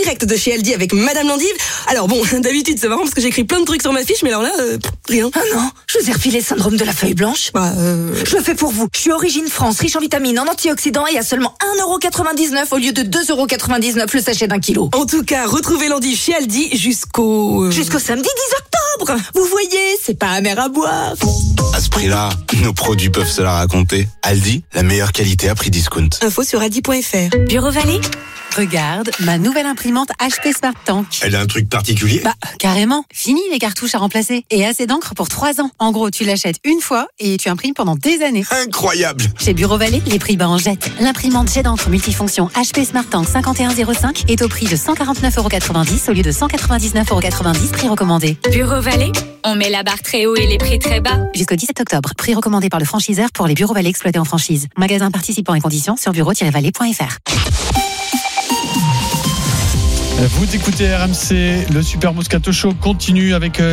direct de chez Aldi avec Madame Landive. Alors bon, d'habitude c'est marrant parce que j'écris plein de trucs sur ma fiche, mais alors là, euh, rien. Ah non, je vous ai refilé le syndrome de la feuille blanche. Bah, euh... Je le fais pour vous. Je suis Origine France, riche en vitamines, en antioxydants et à seulement un euro quatre-vingt-dix-neuf au lieu de deux euros quatre-vingt-dix-neuf le sachet d'un kilo. En tout cas, retrouvez Landive chez Aldi jusqu'au... Euh... Jusqu'au samedi dix octobre. Vous voyez, c'est pas amer à boire. À ce prix-là, nos produits peuvent se la raconter. Aldi, la meilleure qualité à prix discount. Info sur aldi point fr. Bureau Vallée. Regarde, ma nouvelle imprimante H P Smart Tank. Elle a un truc particulier? Bah, carrément. Fini les cartouches à remplacer. Et assez d'encre pour trois ans. En gros, tu l'achètes une fois et tu imprimes pendant des années. Incroyable! Chez Bureau Vallée, les prix bas en jette. L'imprimante jet d'encre multifonction H P Smart Tank cinquante et un zéro cinq est au prix de cent quarante-neuf euros quatre-vingt-dix au lieu de cent quatre-vingt-dix-neuf euros quatre-vingt-dix, prix recommandé. Bureau Vallée, on met la barre très haut et les prix très bas. Jusqu'au dix-sept octobre, prix recommandé par le franchiseur pour les Bureaux Vallée exploités en franchise. Magasin participant et conditions sur bureau tiret vallée point fr. Vous écoutez R M C, le Super Moscato Show continue avec